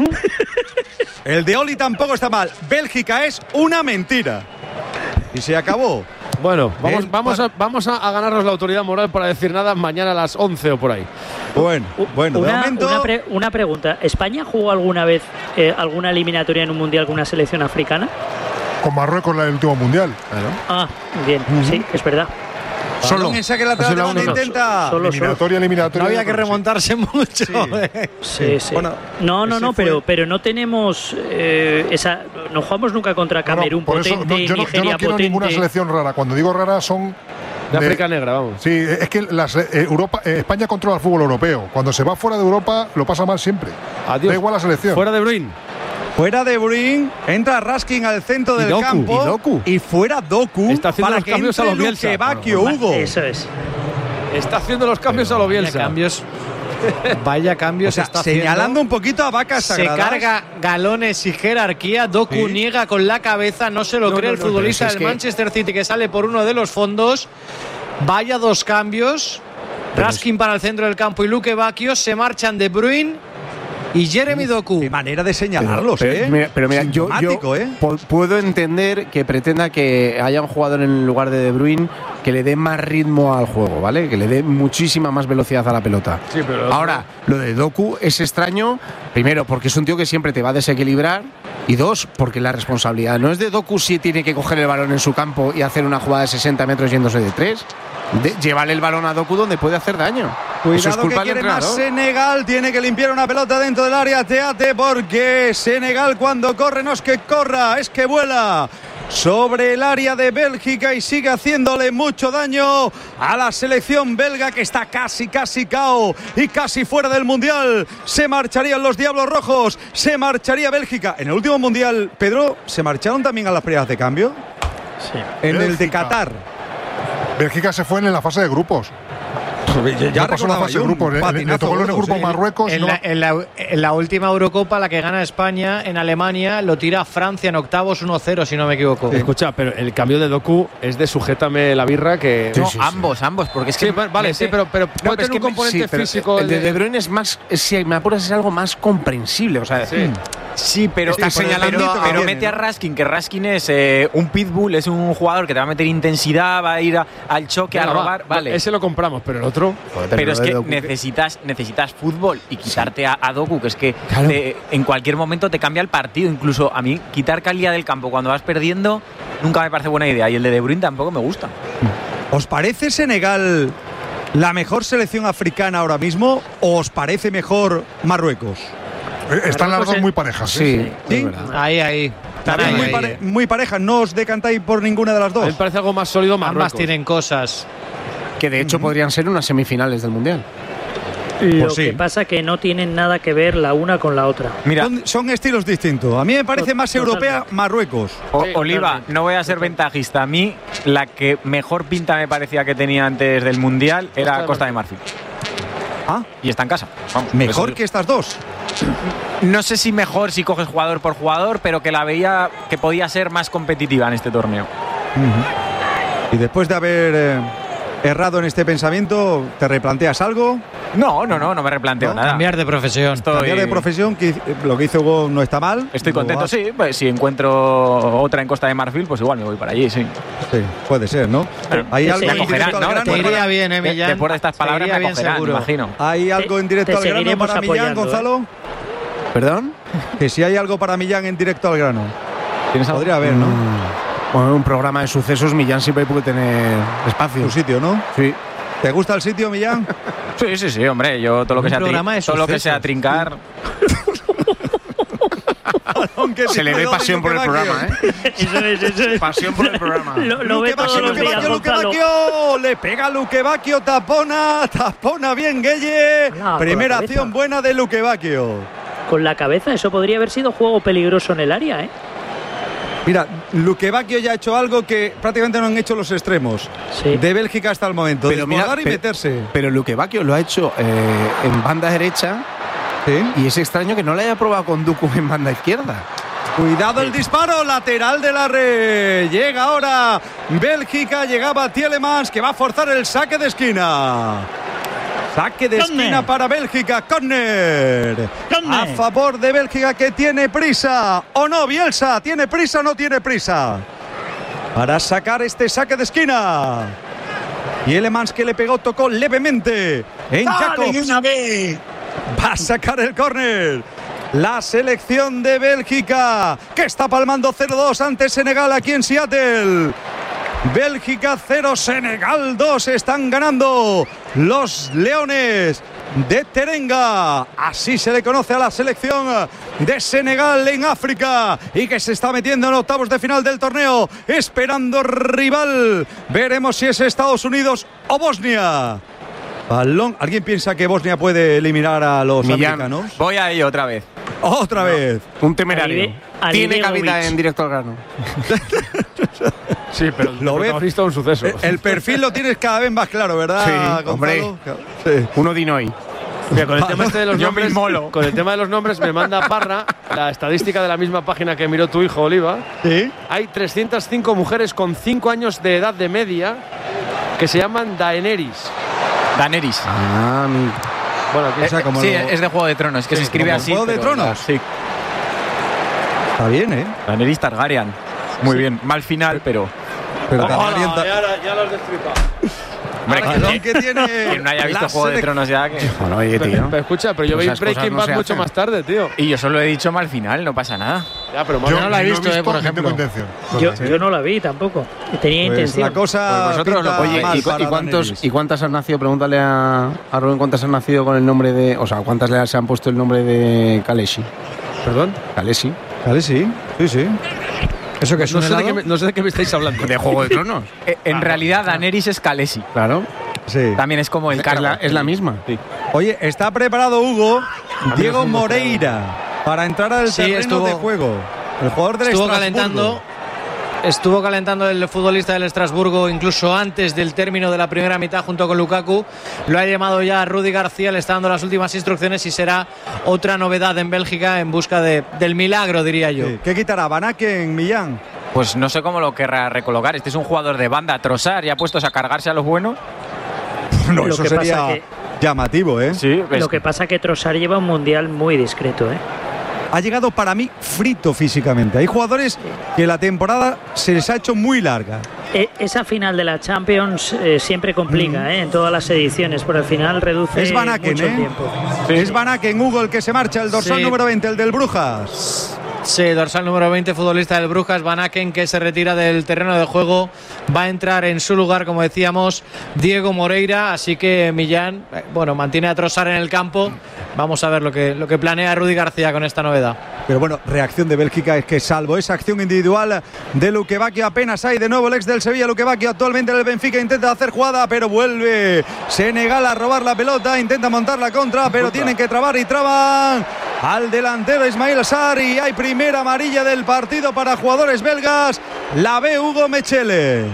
El de Oli tampoco está mal. Bélgica es una mentira. Y se acabó. Bueno, vamos, El vamos, a, par- vamos a, a ganarnos la autoridad moral para decir nada mañana a las once o por ahí. Bueno, bueno, de Una, momento. una, pre- una pregunta. ¿España jugó alguna vez eh, alguna eliminatoria en un mundial con una selección africana? Con Marruecos en el último mundial. Ah, bien, sí, es verdad. Solo en saque lateral de banda intenta. Solo, solo. Eliminatoria, eliminatoria. No había que sí. remontarse mucho. ¿eh? Sí, sí. Bueno, no, no, ese no, fue- pero, pero no tenemos eh, esa. No jugamos nunca contra No, no, Camerún por eso, potente, no, yo, no, yo Nigeria no quiero potente. ninguna selección rara. Cuando digo rara son De África Negra, vamos. Sí, es que las, eh, Europa, eh, España controla el fútbol europeo. Cuando se va fuera de Europa lo pasa mal siempre. Adiós. Da igual la selección. Fuera de Bruin. Fuera de Bruyne, entra Raskin al centro Y del Doku, campo. y Doku. Y fuera Doku. Está haciendo para los que cambios a entre los Bielsa. Luque Bacchio, Hugo. Eso es. Está haciendo los cambios a lo Bielsa. Cambios. Vaya cambio o sea, se está señalando haciendo. un poquito a vacas Se sagradas. carga galones y jerarquía. Doku ¿Sí? niega con la cabeza. No se lo No, cree no, el no, futbolista pero es del que- Manchester City que sale por uno de los fondos. Vaya dos cambios. Raskin para el centro del campo y Luke Bacchio. Se marchan De Bruyne y Jeremy Doku. Qué manera de señalarlos, pero, ¿eh? pero mira, pero mira, yo, yo Sintomático, ¿eh? po- puedo entender que pretenda que haya un jugador en lugar de De Bruyne que le dé más ritmo al juego, ¿vale? Que le dé muchísima más velocidad a la pelota. Sí, pero Ahora, lo de Doku es extraño, primero, porque es un tío que siempre te va a desequilibrar, y dos, porque la responsabilidad no es de Doku si tiene que coger el balón en su campo y hacer una jugada de sesenta metros yéndose de tres. De, llévale el balón a Doku donde puede hacer daño. Eso es Cuidado que culpa del quiere más entrenador. Senegal, tiene que limpiar una pelota dentro del área, teate, porque Senegal cuando corre no es que corra, es que vuela sobre el área de Bélgica y sigue haciéndole mucho daño a la selección belga que está casi, casi cao y casi fuera del Mundial. Se marcharían los Diablos Rojos, se marcharía Bélgica. En el último Mundial, Pedro, ¿se marcharon también a las pruebas de cambio? Sí. En el de Bélgica. Qatar. Bélgica se fue en la fase de grupos. Ya No pasó la recordaba fase yo de un grupos. Le- Le, patinazo tocó en el gordo, grupo sí. Marruecos. En, no- la, en la- en la última Eurocopa, la que gana España en Alemania, lo tira Francia en octavos uno cero, si no me equivoco. Escucha, pero el cambio de Doku es de sujétame la birra que. No, ambos, ambos, porque es que. Sí, va- vale, mete- sí, pero, pero No, puede pero es tener que un me- componente Sí, pero físico. el de De Bruyne es más, si me apuras, es algo más comprensible. O sea, Sí. Sí, pero, Está pero- señalando pero, a- pero viene, mete a ¿no? Raskin, que Raskin es eh, un pitbull, es un jugador que te va a meter intensidad, va a ir a- al choque, Venga, a va, robar. va, Vale. Ese lo compramos, pero el otro. Joder, Pero es lo de que Doku, necesitas, necesitas fútbol y quitarte a, a Doku, que es que Claro. te- en cualquier momento te cambia el partido. Incluso a mí, quitar calidad del campo cuando vas perdiendo nunca me parece buena idea. Y el de De Bruyne tampoco me gusta. ¿Os parece Senegal la mejor selección africana ahora mismo o os parece mejor Marruecos? Eh, Están las Marruecos dos es- muy parejas. ¿eh? Sí, ¿Sí? es verdad. Ahí, ahí. También Ahí, muy, ahí. pare- muy pareja, no os decantáis por ninguna de las A mí me dos. parece algo más sólido Ambas Marruecos. tienen cosas. Que de hecho podrían ser unas semifinales del Mundial. Lo Pues sí. que pasa que no tienen nada que ver la una con la otra. Mira, Son, son estilos distintos. A mí me parece más Totalmente. europea Marruecos. O- Sí, Oliva, totalmente. no voy a ser ventajista. A mí, la que mejor pinta me parecía que tenía antes del Mundial era de Costa de Marfil. Ah, Y está en casa. Vamos, mejor eso que estas dos. digo. No sé si mejor si coges jugador por jugador, pero que la veía que podía ser más competitiva en este torneo. Y después de haber eh, errado en este pensamiento, ¿te replanteas algo? No, no, no, no me replanteo ¿No? nada. Cambiar de profesión. Estoy, Cambiar de profesión, que lo que hizo Hugo no está mal. estoy Lo contento, has- sí. Pues si encuentro otra en Costa de Marfil, pues igual me voy para allí, sí. Sí, puede ser, ¿no? Pero ¿Hay te algo me en acogerán, directo al ¿no? grano? Te iría bien, ¿eh, De- Millán? Después de estas Te palabras iría me bien acogerán, me seguro. imagino. ¿Hay algo en directo te al grano seguiremos para Millán, apoyando, ¿eh? Gonzalo? ¿Perdón? Que si hay algo para Millán en directo al grano. ¿Tienes algo? Podría haber, ¿no? Mm. Bueno, un programa de sucesos, Millán siempre puede tener espacio. Tu sitio, ¿no? Sí. ¿Te gusta el sitio, Millán? Sí, sí, sí, hombre. Yo todo lo que Un sea, tri- programa de todo lo que sucesos. sea trincar. Aunque Se le ve pasión por el programa, ¿eh? Eso es, eso es. Pasión por el programa. Lo, lo ve Luque todos Bacchio, los Luque días, Bacchio, Luque Gonzalo. Bacchio. Le pega Luque Bacchio, tapona, tapona bien Gueye. Ala, con Primera la cabeza. acción buena de Luque Bacchio. Con la cabeza, eso podría haber sido juego peligroso en el área, ¿eh? Mira, Luque Bacchio ya ha hecho algo que prácticamente no han hecho los extremos Sí. de Bélgica hasta el momento. Pero mira, Desbordar y pe- meterse. Pero Luque Bacchio lo ha hecho eh, en banda derecha ¿Sí? y es extraño que no le haya probado con Doku en banda izquierda. Cuidado el disparo, lateral de la red. Llega ahora Bélgica, llegaba Tielemans que va a forzar el saque de esquina. Saque de Córner. esquina para Bélgica, córner. Córner. A favor de Bélgica que tiene prisa. ¿O no, Bielsa? ¿Tiene prisa o no tiene prisa? Para sacar este saque de esquina. Tielemans que le pegó, tocó levemente en Jacobs. Va a sacar el córner. La selección de Bélgica que está palmando cero dos ante Senegal aquí en Seattle. Bélgica cero, Senegal dos. Están ganando los Leones de Terenga. Así se le conoce a la selección de Senegal en África y que se está metiendo en octavos de final del torneo, esperando rival. Veremos si es Estados Unidos o Bosnia. Balón. ¿Alguien piensa que Bosnia puede eliminar a los Millán. americanos? Voy a ello otra vez. Otra vez. Un temerario. Alive- Tiene cabida Alivegovic. en directo al grano. Sí, pero Lo lo ves. protagonista de un suceso. Eh, El perfil lo tienes cada vez más claro, ¿verdad, Sí, Gonzalo? hombre. Sí. Uno Dinoy. Mira, con el tema este de los Yo nombres, me inmolo. con el tema de los nombres me manda Parra la estadística de la misma página que miró tu hijo Oliva. ¿Sí? Hay trescientas cinco mujeres con cinco años de edad de media que se llaman Daenerys. Daenerys. Ah, mi... Bueno, Eh, sí, lo... es de Juego de Tronos, que sí, se escribe así. ¿Juego de Tronos? Sí. Está bien, ¿eh? Daenerys Targaryen. Muy sí. bien. Mal final, pero. Pero oh, Targaryen. Ta... Ya, ya lo has destripado. Hombre, que, que, que tiene. Quien no haya visto Juego de Tronos ya. Que... Bueno, oye, tío. Pero, pero escucha, pero yo pues vi Breaking no Bad mucho hacen. más tarde, tío. Y yo solo he dicho mal final, no pasa nada. Ya, pero yo no la he visto, no he visto eh, por ejemplo. Yo, yo no la vi tampoco. Tenía pues intención. La cosa. Pues vosotros lo Oye, ¿y, y, cuántos, ¿y cuántas han nacido? Pregúntale a, a Rubén cuántas han nacido con el nombre de. O sea, ¿cuántas le se han puesto el nombre de Khaleesi? ¿Perdón? Khaleesi. Khaleesi, sí, sí. ¿Eso que es no, un sé de qué me, no sé de qué me estáis hablando. ¿De Juego de Tronos? eh, en ah, realidad, Daenerys es Khaleesi. Claro. Sí. También es como el cargo. Es la, es la misma. Sí. Oye, está preparado Hugo Diego Moreira para entrar al sí, terreno estuvo, de juego. El jugador del estuvo calentando. Estuvo calentando el futbolista del Estrasburgo incluso antes del término de la primera mitad junto con Lukaku. Lo ha llamado ya Rudy García, le está dando las últimas instrucciones y será otra novedad en Bélgica en busca de, del milagro, diría yo. Sí. ¿Qué quitará Van Aken, Millán? Pues no sé cómo lo querrá recolocar. Este es un jugador de banda, Trossard, ya puestos a cargarse a los buenos. No, lo eso que sería pasa que, llamativo, ¿eh? Sí, ves. Lo que pasa que Trossard lleva un mundial muy discreto, ¿eh? Ha llegado para mí frito físicamente. Hay jugadores que la temporada se les ha hecho muy larga. E- esa final de la Champions eh, siempre complica, mm. ¿eh? En todas las ediciones, pero al final reduce es Van Aken, mucho ¿eh? tiempo. Sí. Es Van Aken, Hugo, el que se marcha, el dorsal sí. número veinte, el del Brujas. Sí, dorsal número veinte, futbolista del Brujas, Van Aken, que se retira del terreno de juego. Va a entrar en su lugar, como decíamos, Diego Moreira. Así que Millán, bueno, mantiene a Trossard en el campo. Vamos a ver lo que, lo que planea Rudy García con esta novedad. Pero bueno, reacción de Bélgica es que salvo esa acción individual de Luque Bacchio, apenas hay de nuevo el ex del Sevilla. Luque Bacchio actualmente en el Benfica intenta hacer jugada, pero vuelve Senegal a robar la pelota, intenta montar la contra, pero tienen que trabar y traban al delantero Ismail Sarr y hay primera amarilla del partido para jugadores belgas. La ve Hugo Mechele.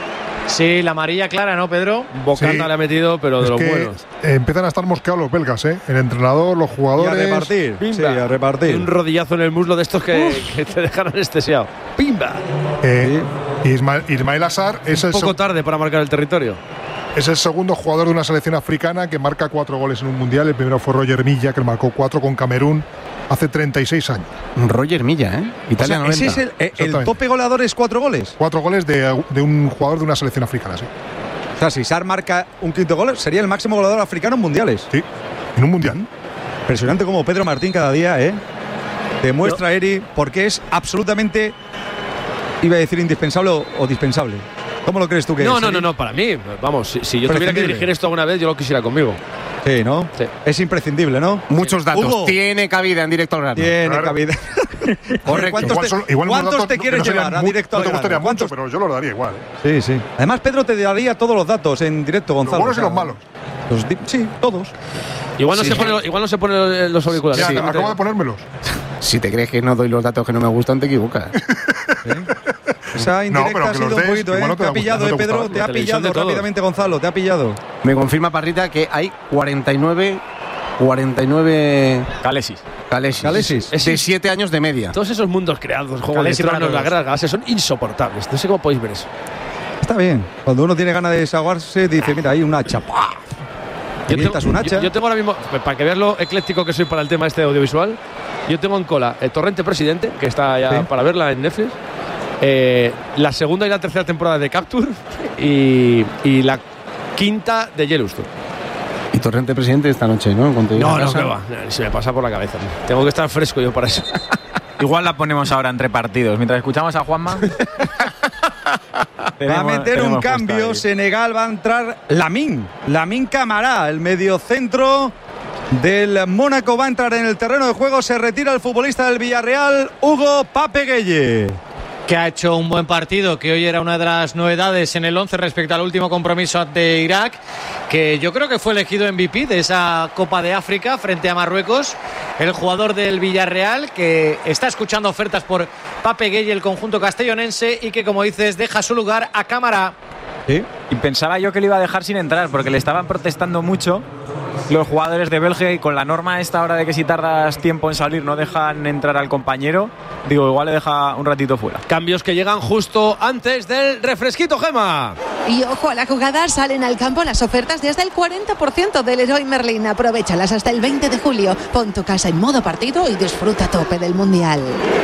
Sí, la amarilla clara, ¿no, Pedro? Bocata sí. le ha metido, pero de los buenos. Eh, empiezan a estar mosqueados los belgas, ¿eh? El entrenador, los jugadores. Y a repartir. Pimba. Sí, a repartir. Un rodillazo en el muslo de estos que, que te dejan anestesiado. ¡Pimba! Eh, Ismail, Ismail Assar es un el poco so- tarde para marcar el territorio. Es el segundo jugador de una selección africana que marca cuatro goles en un mundial. El primero fue Roger Milla, que marcó cuatro con Camerún hace treinta y seis años. Roger Milla, ¿eh? Italia o sea, ese es el, el tope goleador, es cuatro goles. Cuatro goles de, de un jugador de una selección africana, sí. O sea, si Sarr marca un quinto gol, sería el máximo goleador africano en mundiales. Sí, en un mundial. Impresionante como Pedro Martín cada día, ¿eh? Demuestra, Eri, porque es absolutamente, iba a decir indispensable o, o dispensable. ¿Cómo lo crees tú que no, es? No, no, no, no, para mí, vamos, si, si yo tuviera que dirigir esto alguna vez, yo lo quisiera conmigo. Sí, ¿no? Sí. Es imprescindible, ¿no? Muchos datos. Hugo. Tiene cabida en directo al grano. Tiene Claro. cabida. Correcto. ¿Cuántos Igual te, son- igual unos ¿cuántos datos te no- quieres no serían llevar a mu- directo No te al gustaría grano? mucho, ¿Cuántos? pero yo lo daría igual. ¿eh? Sí, sí. Además, Pedro te daría todos los datos en directo, Gonzalo. Los buenos y O sea, los malos. los di- sí, todos. Igual no, Sí. se, pone, igual no se pone los auriculares. Ya, Sí, acabo de ponérmelos. Si te crees que no doy los datos que no me gustan, te equivocas. Esa indirecta pero ha que sido los un des, poquito, ¿eh? igual no te Te ha va a gustar, pillado, no ¿eh, te Pedro? gusta. Te ha La televisión pillado de todos. rápidamente, Gonzalo. Te ha pillado. Me confirma Parrita que hay cuarenta y nueve cuarenta y nueve Calesis. Calesis. Calesis. De siete años de media. Todos esos mundos creados, Juego de Calesi para Tronos, la todos. Guerra de las Galaxias, son insoportables. No sé cómo podéis ver eso. Está bien. Cuando uno tiene ganas de desahogarse, dice, mira, hay un hacha. ¡Pah! Yo Revientas tengo, un hacha. yo- yo tengo ahora mismo, para que veas lo ecléctico que soy para el tema este audiovisual, yo tengo en cola el Torrente Presidente, que está ya Sí. para verla en Netflix, eh, la segunda y la tercera temporada de Capture y, y la quinta de Yellowstone. Y Torrente Presidente esta noche, ¿no? Cuando llegue No, a no, casa. que va, se me pasa por la cabeza. ¿no? Tengo que estar fresco yo para eso. Igual la ponemos ahora entre partidos. Mientras escuchamos a Juanma. Va a meter un cambio. Senegal va a entrar Lamine. Lamine Camara, el mediocentro del Mónaco, va a entrar en el terreno de juego. Se retira el futbolista del Villarreal, Hugo Pape Gueye. Que ha hecho un buen partido, que hoy era una de las novedades en el once respecto al último compromiso ante Irak, que yo creo que fue elegido M V P de esa Copa de África frente a Marruecos, el jugador del Villarreal, que está escuchando ofertas por Pape Gueye, el conjunto castellonense, y que, como dices, deja su lugar a Cámara. ¿Sí? Y pensaba yo que le iba a dejar sin entrar porque le estaban protestando mucho los jugadores de Bélgica, y con la norma esta hora de que si tardas tiempo en salir no dejan entrar al compañero, digo, igual le deja un ratito fuera. Cambios que llegan justo antes del refresquito, Gema. Y ojo a la jugada, salen al campo las ofertas de hasta el cuarenta por ciento del Leroy Merlin. Aprovéchalas hasta el veinte de julio. Pon tu casa en modo partido y disfruta a tope del Mundial.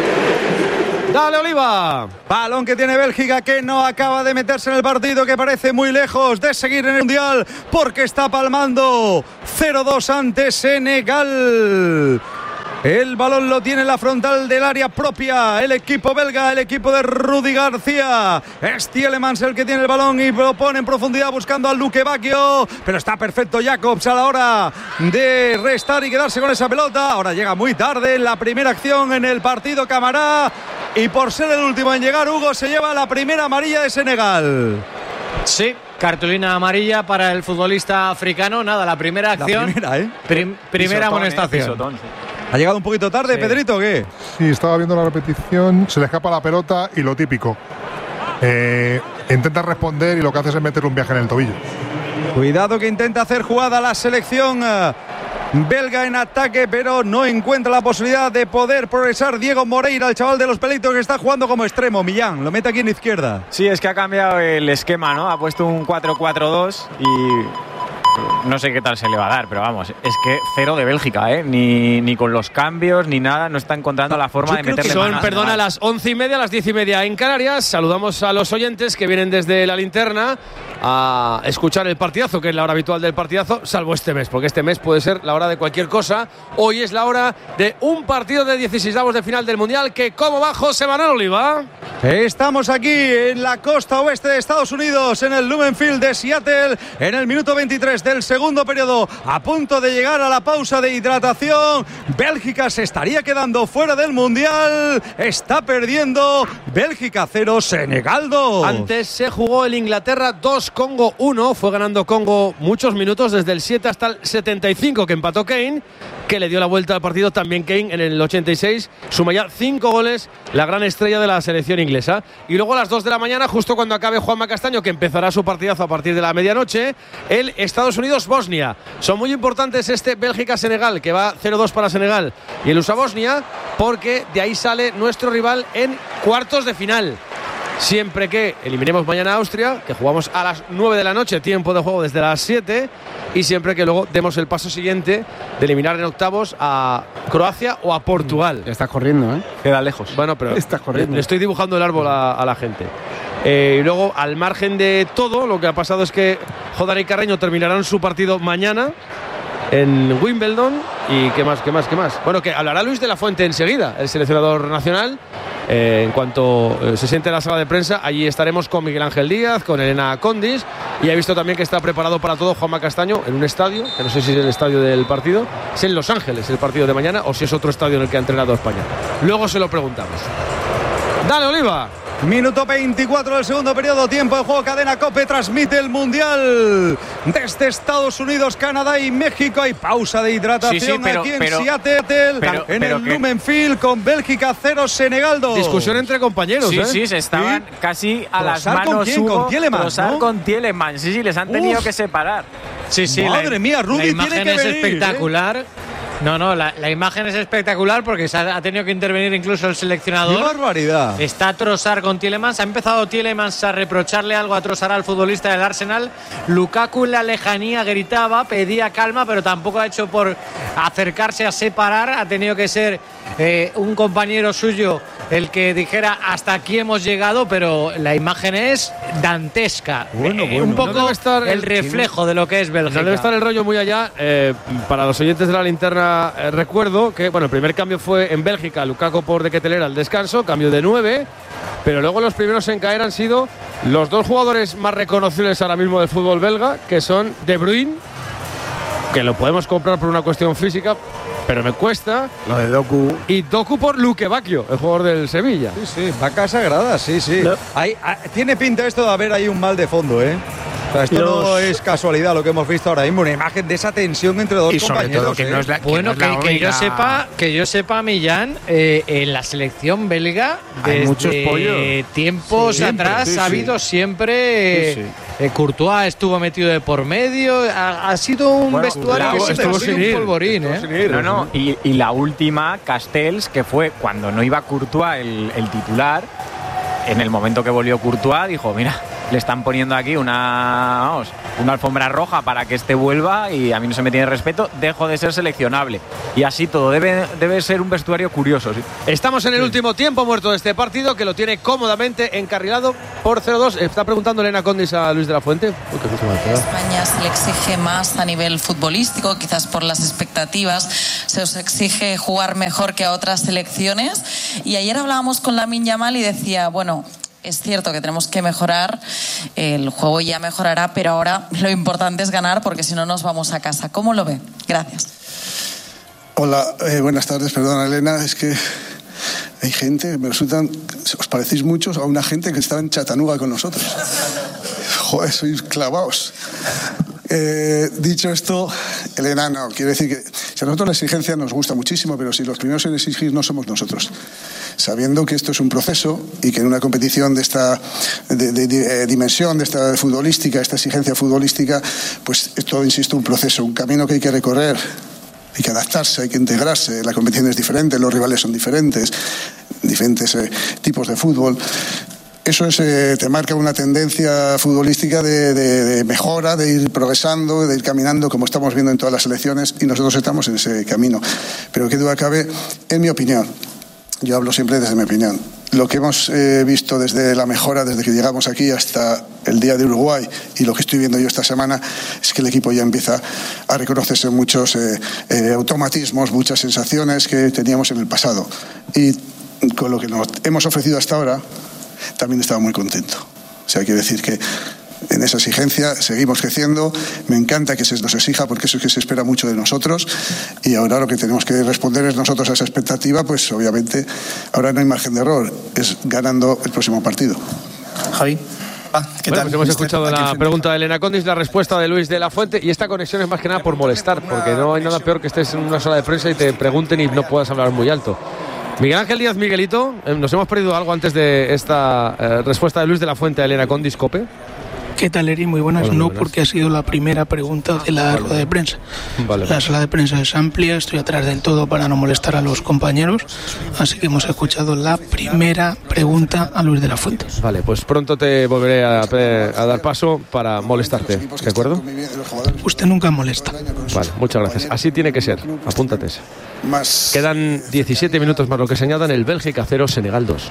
Dale, Oliva. Balón que tiene Bélgica, que no acaba de meterse en el partido, que parece muy lejos de seguir en el Mundial porque está palmando cero dos ante Senegal. El balón lo tiene en la frontal del área propia el equipo belga, el equipo de Rudi García. Es Tielemans el que tiene el balón y lo pone en profundidad buscando a Luke Bacchio, pero está perfecto Jacobs a la hora de restar y quedarse con esa pelota. Ahora llega muy tarde la primera acción en el partido Camará, y por ser el último en llegar, Hugo se lleva la primera amarilla de Senegal. Sí, cartulina amarilla para el futbolista africano. Nada, la primera acción. La primera, ¿eh? Prim, primera amonestación. Eh, ¿Ha llegado un poquito tarde, sí. Pedrito, o qué? Sí, estaba viendo la repetición, se le escapa la pelota y lo típico. Eh, intenta responder y lo que hace es meter un viaje en el tobillo. Cuidado que intenta hacer jugada la selección uh, belga en ataque, pero no encuentra la posibilidad de poder progresar. Diego Moreira, el chaval de los pelitos, que está jugando como extremo. Millán lo mete aquí en izquierda. Sí, es que ha cambiado el esquema, ¿no? Ha puesto un cuatro cuatro dos y no sé qué tal se le va a dar, pero vamos, es que cero de Bélgica, ¿eh? Ni, ni con los cambios ni nada, no está encontrando la forma Yo de creo meterle que son, manos. perdona, a las once y media, a las diez y media en Canarias. Saludamos a los oyentes que vienen desde la linterna a escuchar el partidazo, que es la hora habitual del partidazo, salvo este mes, porque este mes puede ser la hora de cualquier cosa. Hoy es la hora de un partido de dieciseisavos de final del Mundial, que ¿cómo va José Manuel Oliva? Estamos aquí en la costa oeste de Estados Unidos, en el Lumen Field de Seattle, en el minuto veintitrés del segundo periodo, a punto de llegar a la pausa de hidratación. Bélgica se estaría quedando fuera del Mundial, está perdiendo. Bélgica cero, Senegal dos. Antes se jugó el Inglaterra dos, Congo uno, fue ganando Congo muchos minutos, desde el siete hasta el setenta y cinco, que empató Kane, que le dio la vuelta al partido también Kane en el ochenta y seis, suma ya cinco goles, la gran estrella de la selección inglesa. Y luego a las dos de la mañana, justo cuando acabe Juanma Castaño, que empezará su partidazo a partir de la medianoche, el Estados Unidos-Bosnia. Son muy importantes este Bélgica-Senegal, que va cero dos para Senegal, y el U S A-Bosnia, porque de ahí sale nuestro rival en cuartos de final. Siempre que eliminemos mañana a Austria, que jugamos a las nueve de la noche, tiempo de juego desde las siete, y siempre que luego demos el paso siguiente de eliminar en octavos a Croacia o a Portugal. Estás corriendo, ¿eh? Queda lejos. Bueno, pero Estás corriendo. le estoy dibujando el árbol a, a la gente. Eh, y luego, al margen de todo, lo que ha pasado es que Jodar y Carreño terminarán su partido mañana en Wimbledon. ¿Y qué más, qué más, qué más? Bueno, que hablará Luis de la Fuente enseguida, el seleccionador nacional. Eh, en cuanto eh, se siente en la sala de prensa, allí estaremos con Miguel Ángel Díaz, con Elena Condis, y he visto también que está preparado para todo Juanma Castaño en un estadio, que no sé si es el estadio del partido, es en Los Ángeles el partido de mañana, o si es otro estadio en el que ha entrenado España. Luego se lo preguntamos. Dale, Oliva. Minuto veinticuatro del segundo periodo, tiempo de juego. Cadena COPE transmite el Mundial desde Estados Unidos, Canadá y México. Hay pausa de hidratación sí, sí, pero, aquí en pero, Seattle, pero, en pero el que... Lumen Field, con Bélgica cero, Senegal dos. Discusión entre compañeros, sí, ¿eh? Sí, se estaban ¿Sí? casi a las ¿Trozar manos. con quién? Hugo, ¿Con Tielemans, Trozar no? con Tielemans, sí, sí, les han tenido Uf. que separar. Sí, sí, Madre la, mía, Rudy la imagen tiene que es venir, espectacular. ¿eh? No, no, la, la imagen es espectacular porque se ha, ha tenido que intervenir incluso el seleccionador. ¡Qué barbaridad! Está Trossard con Tielemans. Ha empezado Tielemans a reprocharle algo a Trossard, al futbolista del Arsenal. Lukaku en la lejanía gritaba, pedía calma, pero tampoco ha hecho por acercarse a separar. Ha tenido que ser eh, un compañero suyo el que dijera hasta aquí hemos llegado, pero la imagen es dantesca. Bueno, Eh, bueno. un poco No debe estar el el- reflejo de lo que es Bélgica. No debe estar el rollo muy allá. Eh, para los oyentes de la linterna, eh, recuerdo que bueno, el primer cambio fue en Bélgica, Lukaku por De Ketelaere al descanso, cambio de nueve, pero luego los primeros en caer han sido los dos jugadores más reconocibles ahora mismo del fútbol belga, que son De Bruyne, que lo podemos comprar por una cuestión física, pero me cuesta, Lo de Doku. y Doku por Luke Bacchio, el jugador del Sevilla. Sí, sí, vaca sagrada, sí, sí. No. Hay, hay- tiene pinta esto de haber ahí un mal de fondo, ¿eh? sea, esto Los... no es casualidad lo que hemos visto ahora mismo, una imagen de esa tensión entre dos y sobre compañeros. Todo que ¿eh? no es la, que bueno, no es la que, que yo sepa, que yo sepa, Millán, eh, en la selección belga hay desde muchos pollos. tiempos sí, atrás sí, ha habido sí. siempre. Sí, sí. Eh, Courtois estuvo metido de por medio, ha, ha sido un bueno, vestuario claro, que estuvo ha sido un ir, polvorín, ¿eh? No, no, y, y la última, Castells, que fue cuando no iba Courtois el, el titular, en el momento que volvió Courtois, dijo, mira, le están poniendo aquí una, vamos, una alfombra roja para que este vuelva y a mí no se me tiene respeto, dejo de ser seleccionable. Y así todo, debe, debe ser un vestuario curioso. ¿Sí? Estamos en el sí. último tiempo muerto de este partido, que lo tiene cómodamente encarrilado por cero dos. Está preguntando Elena Condis a Luis de la Fuente. Uy, España se le exige más a nivel futbolístico, quizás por las expectativas, se os exige jugar mejor que a otras selecciones. Y ayer hablábamos con Lamine Yamal y decía, bueno, es cierto que tenemos que mejorar, el juego ya mejorará, pero ahora lo importante es ganar porque si no nos vamos a casa. ¿Cómo lo ve? Gracias. Hola, eh, buenas tardes, perdona Elena, es que hay gente, me resultan, os parecéis muchos a una gente que está en Chattanooga con nosotros. Joder, sois clavaos. Eh, dicho esto, Elena, no, quiero decir que si a nosotros la exigencia nos gusta muchísimo, pero si los primeros en exigir no somos nosotros, sabiendo que esto es un proceso y que en una competición de esta de, de, de dimensión, de esta futbolística, esta exigencia futbolística, pues es todo, insisto, un proceso, un camino que hay que recorrer. Hay que adaptarse, hay que integrarse, la competición es diferente, los rivales son diferentes, diferentes eh, tipos de fútbol. Eso es, eh, te marca una tendencia futbolística de, de, de mejora, de ir progresando, de ir caminando, como estamos viendo en todas las selecciones, y nosotros estamos en ese camino. Pero qué duda cabe, en mi opinión, yo hablo siempre desde mi opinión, lo que hemos eh, visto desde la mejora, desde que llegamos aquí hasta el día de Uruguay, y lo que estoy viendo yo esta semana, es que el equipo ya empieza a reconocerse muchos eh, eh, automatismos, muchas sensaciones que teníamos en el pasado. Y con lo que nos hemos ofrecido hasta ahora, también estaba muy contento. O sea, quiero decir que en esa exigencia seguimos creciendo. Me encanta que se nos exija porque eso es que se espera mucho de nosotros, y ahora lo que tenemos que responder es nosotros a esa expectativa, pues obviamente ahora no hay margen de error, es ganando el próximo partido. Javi. Ah, ¿qué bueno, tal? Pues hemos escuchado la pregunta de Elena Condis, la respuesta de Luis de la Fuente, y esta conexión es más que nada por molestar, porque no hay nada peor que estés en una sala de prensa y te pregunten y no puedas hablar muy alto. Miguel Ángel Díaz, Miguelito, ¿nos hemos perdido algo antes de esta eh, respuesta de Luis de la Fuente a Elena Condis, COPE? ¿Qué tal, Eri? Muy buenas. Hola, muy buenas. No, porque ha sido la primera pregunta de la vale. rueda de prensa. Vale. La sala de prensa es amplia, estoy atrás del todo para no molestar a los compañeros, así que hemos escuchado la primera pregunta a Luis de la Fuente. Vale, pues pronto te volveré a, a dar paso para molestarte, ¿de acuerdo? Usted nunca molesta. Vale, muchas gracias. Así tiene que ser, apúntate. Quedan diecisiete minutos más lo que señalan el Bélgica cero, Senegal dos.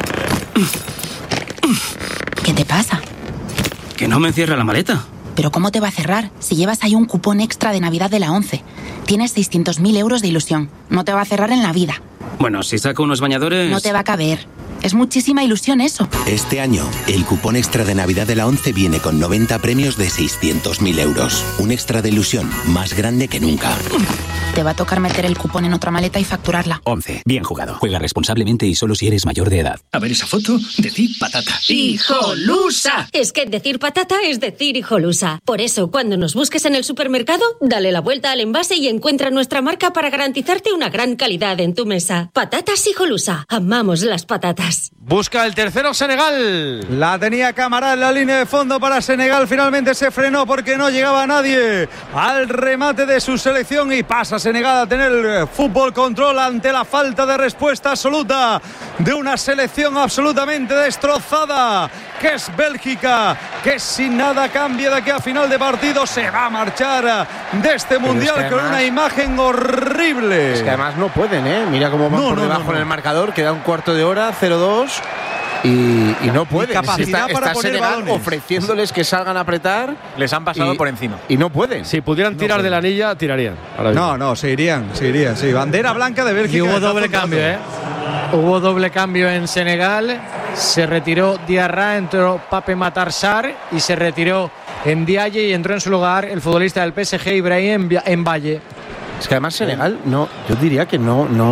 ¿Qué te pasa? Que no me cierra la maleta. ¿Pero cómo te va a cerrar? Si llevas ahí un cupón extra de Navidad de la ONCE. Tienes seiscientos mil euros de ilusión. No te va a cerrar en la vida. Bueno, si saco unos bañadores... No te va a caber. Es muchísima ilusión eso. Este año, el cupón extra de Navidad de la ONCE viene con noventa premios de seiscientos mil euros. Un extra de ilusión más grande que nunca. Te va a tocar meter el cupón en otra maleta y facturarla. ONCE. Bien jugado. Juega responsablemente y solo si eres mayor de edad. A ver esa foto, decir patata. ¡Hijolusa! Es que decir patata es decir hijolusa. Por eso, cuando nos busques en el supermercado, dale la vuelta al envase y encuentra nuestra marca para garantizarte una gran calidad en tu mesa. Patatas Hijolusa. Amamos las patatas. Busca el tercero Senegal. La tenía Camara en la línea de fondo para Senegal. Finalmente se frenó porque no llegaba nadie al remate de su selección y pasa Senegal a tener fútbol control ante la falta de respuesta absoluta de una selección absolutamente destrozada, que es Bélgica, que sin nada cambia de aquí a final de partido. Se va a marchar de este mundial es que además, con una imagen horrible. Es que además no pueden, ¿eh? Mira cómo van no, por no, debajo no, no. en el marcador, queda un cuarto de hora, cero dos. Y, y no pueden. Capacidad está, para está poner Senegal balones. ofreciéndoles que salgan a apretar. Les han pasado y, por encima. Y no pueden. Si pudieran no tirar pueden. de la anilla, tirarían. No, no, se irían, se irían. Sí. Bandera blanca de Bélgica. Y hubo doble cambio, ¿eh? Hubo doble cambio en Senegal. Se retiró Diarra, entró Pape Matar Sarr y se retiró Ndiaye y entró en su lugar el futbolista del P S G, Ibrahim en Valle. Es que además Senegal, no, yo diría que no, no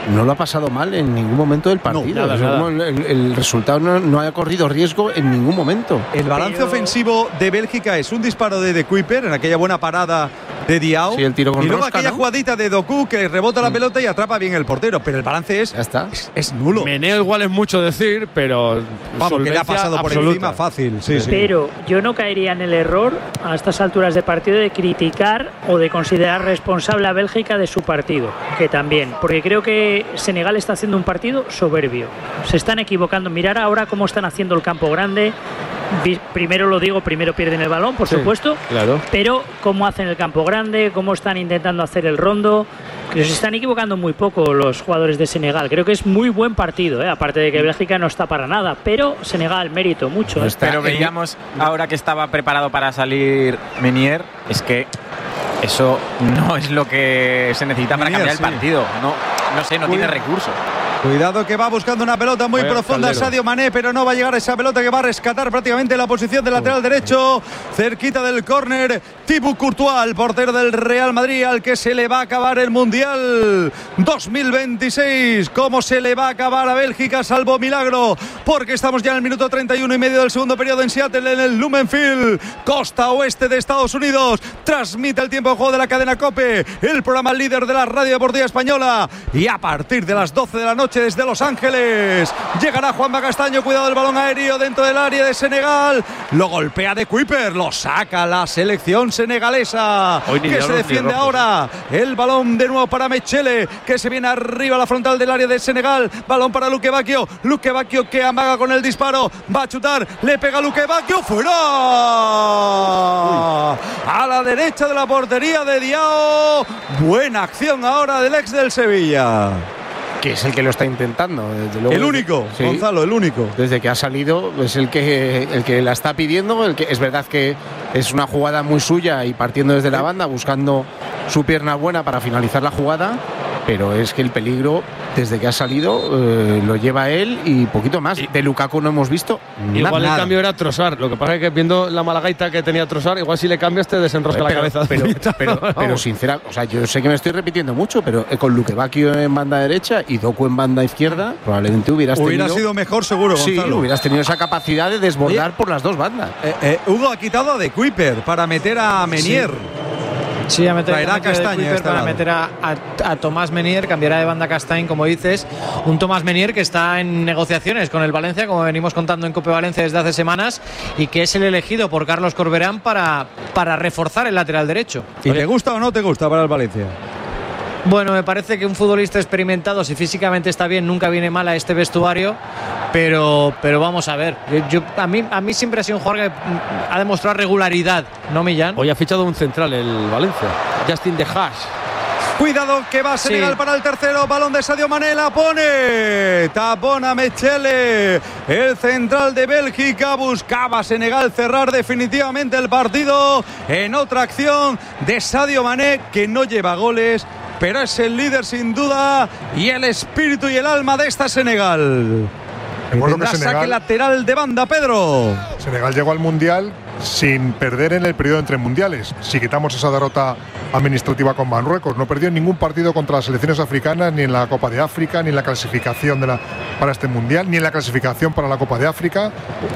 no lo ha pasado mal en ningún momento del partido. No, nada, o sea, nada. El, el, el resultado no, no ha corrido riesgo en ningún momento. El balance Pero... ofensivo de Bélgica es un disparo de De Kuyper en aquella buena parada de Diao. Sí, el tiro con y luego rosca, aquella ¿no? jugadita de Doku que rebota la Mm. pelota y atrapa bien el portero. Pero el balance es, ya está. es, es nulo. Meneo igual es mucho decir, pero vamos, que le ha pasado por absoluta. encima fácil. Sí, sí. Pero yo no caería en el error a estas alturas de partido de criticar o de considerar responsable a Bélgica de su partido, que también, porque creo que Senegal está haciendo un partido soberbio. Se están equivocando. Mirar ahora cómo están haciendo el campo grande. Primero lo digo, primero pierden el balón, por sí, supuesto, claro. Pero cómo hacen el campo grande, cómo están intentando hacer el rondo, que se están equivocando muy poco los jugadores de Senegal. Creo que es muy buen partido, ¿eh? Aparte de que Bélgica no está para nada, pero Senegal mérito mucho. ¿eh? Pero veíamos ahora que estaba preparado para salir Menier, es que eso no es lo que se necesita para Menier, cambiar sí. el partido. No, no sé, no Cuida. tiene recursos. Cuidado que va buscando una pelota muy Vaya profunda caldero. Sadio Mané, pero no va a llegar a esa pelota que va a rescatar prácticamente la posición del lateral derecho, cerquita del córner. Thibaut Courtois, el portero del Real Madrid, al que se le va a acabar el Mundial dos mil veintiséis. ¿Cómo se le va a acabar a Bélgica, salvo milagro? Porque estamos ya en el minuto treinta y uno y medio del segundo periodo en Seattle, en el Lumen Field, costa oeste de Estados Unidos. Transmite el tiempo de juego de la cadena COPE, el programa líder de la radio deportiva española. Y a partir de las doce de la noche desde Los Ángeles llegará Juanma Castaño. Cuidado del balón aéreo dentro del área de Senegal. Lo golpea De Kuyper, lo saca la selección senegalesa, Hoy ni que se diablos ni defiende rojos. ahora. El balón de nuevo para Mechele, que se viene arriba a la frontal del área de Senegal. Balón para Luque Bacchio. Luque Bacchio que amaga con el disparo. Va a chutar, le pega Luque Bacchio. ¡Fuera! A la derecha de la portería de Diao. Buena acción ahora del ex del Sevilla. Que es el que lo está intentando. Desde luego. El único, Sí. Gonzalo, el único. Desde que ha salido es el que el que la está pidiendo. El que es verdad que es una jugada muy suya y partiendo desde la banda, buscando su pierna buena para finalizar la jugada. Pero es que el peligro, desde que ha salido, eh, lo lleva él y poquito más. De Lukaku no hemos visto Igual nada. el cambio era Trossard. Lo que pasa es que viendo la malagaita que tenía Trossard, igual si le cambias te desenrosca pero, la cabeza. Pero, pero, pero sincera, o sea, yo sé que me estoy repitiendo mucho, pero con Luque Bacchio en banda derecha y Doku en banda izquierda, probablemente hubieras Hubiera tenido. sido mejor, seguro, Gonzalo. Sí, hubieras tenido esa capacidad de desbordar Oye, por las dos bandas. Eh, eh, Hugo ha quitado a De Kuyper para meter a Menier. Sí, a meter, Traerá a meter Castaña Kuiper a este para lado. meter a, a, a Tomás Menier, cambiará de banda Castañ, como dices. Un Tomás Menier que está en negociaciones con el Valencia, como venimos contando en Cope Valencia desde hace semanas, y que es el elegido por Carlos Corberán para, para reforzar el lateral derecho. ¿Y te gusta o no te gusta para el Valencia? Bueno, me parece que un futbolista experimentado, si físicamente está bien, nunca viene mal a este vestuario, pero, pero vamos a ver. Yo, yo- a, mí, a mí siempre ha sido un jugador que mm, ha demostrado regularidad, ¿no, Millán? Hoy ha fichado un central el Valencia, Justin De Haas. Cuidado que va Senegal Sí. para el tercero. Balón de Sadio Mané, la pone. Tapona Mechele. El central de Bélgica buscaba Senegal cerrar definitivamente el partido. En otra acción de Sadio Mané, que no lleva goles, pero es el líder sin duda y el espíritu y el alma de esta Senegal. Recuerdo que Tendrá Senegal- saque lateral de banda, Pedro. Senegal llegó al Mundial sin perder en el periodo entre mundiales. Si quitamos esa derrota administrativa con Marruecos, no perdió en ningún partido contra las selecciones africanas, ni en la Copa de África, ni en la clasificación de la, para este Mundial, ni en la clasificación para la Copa de África.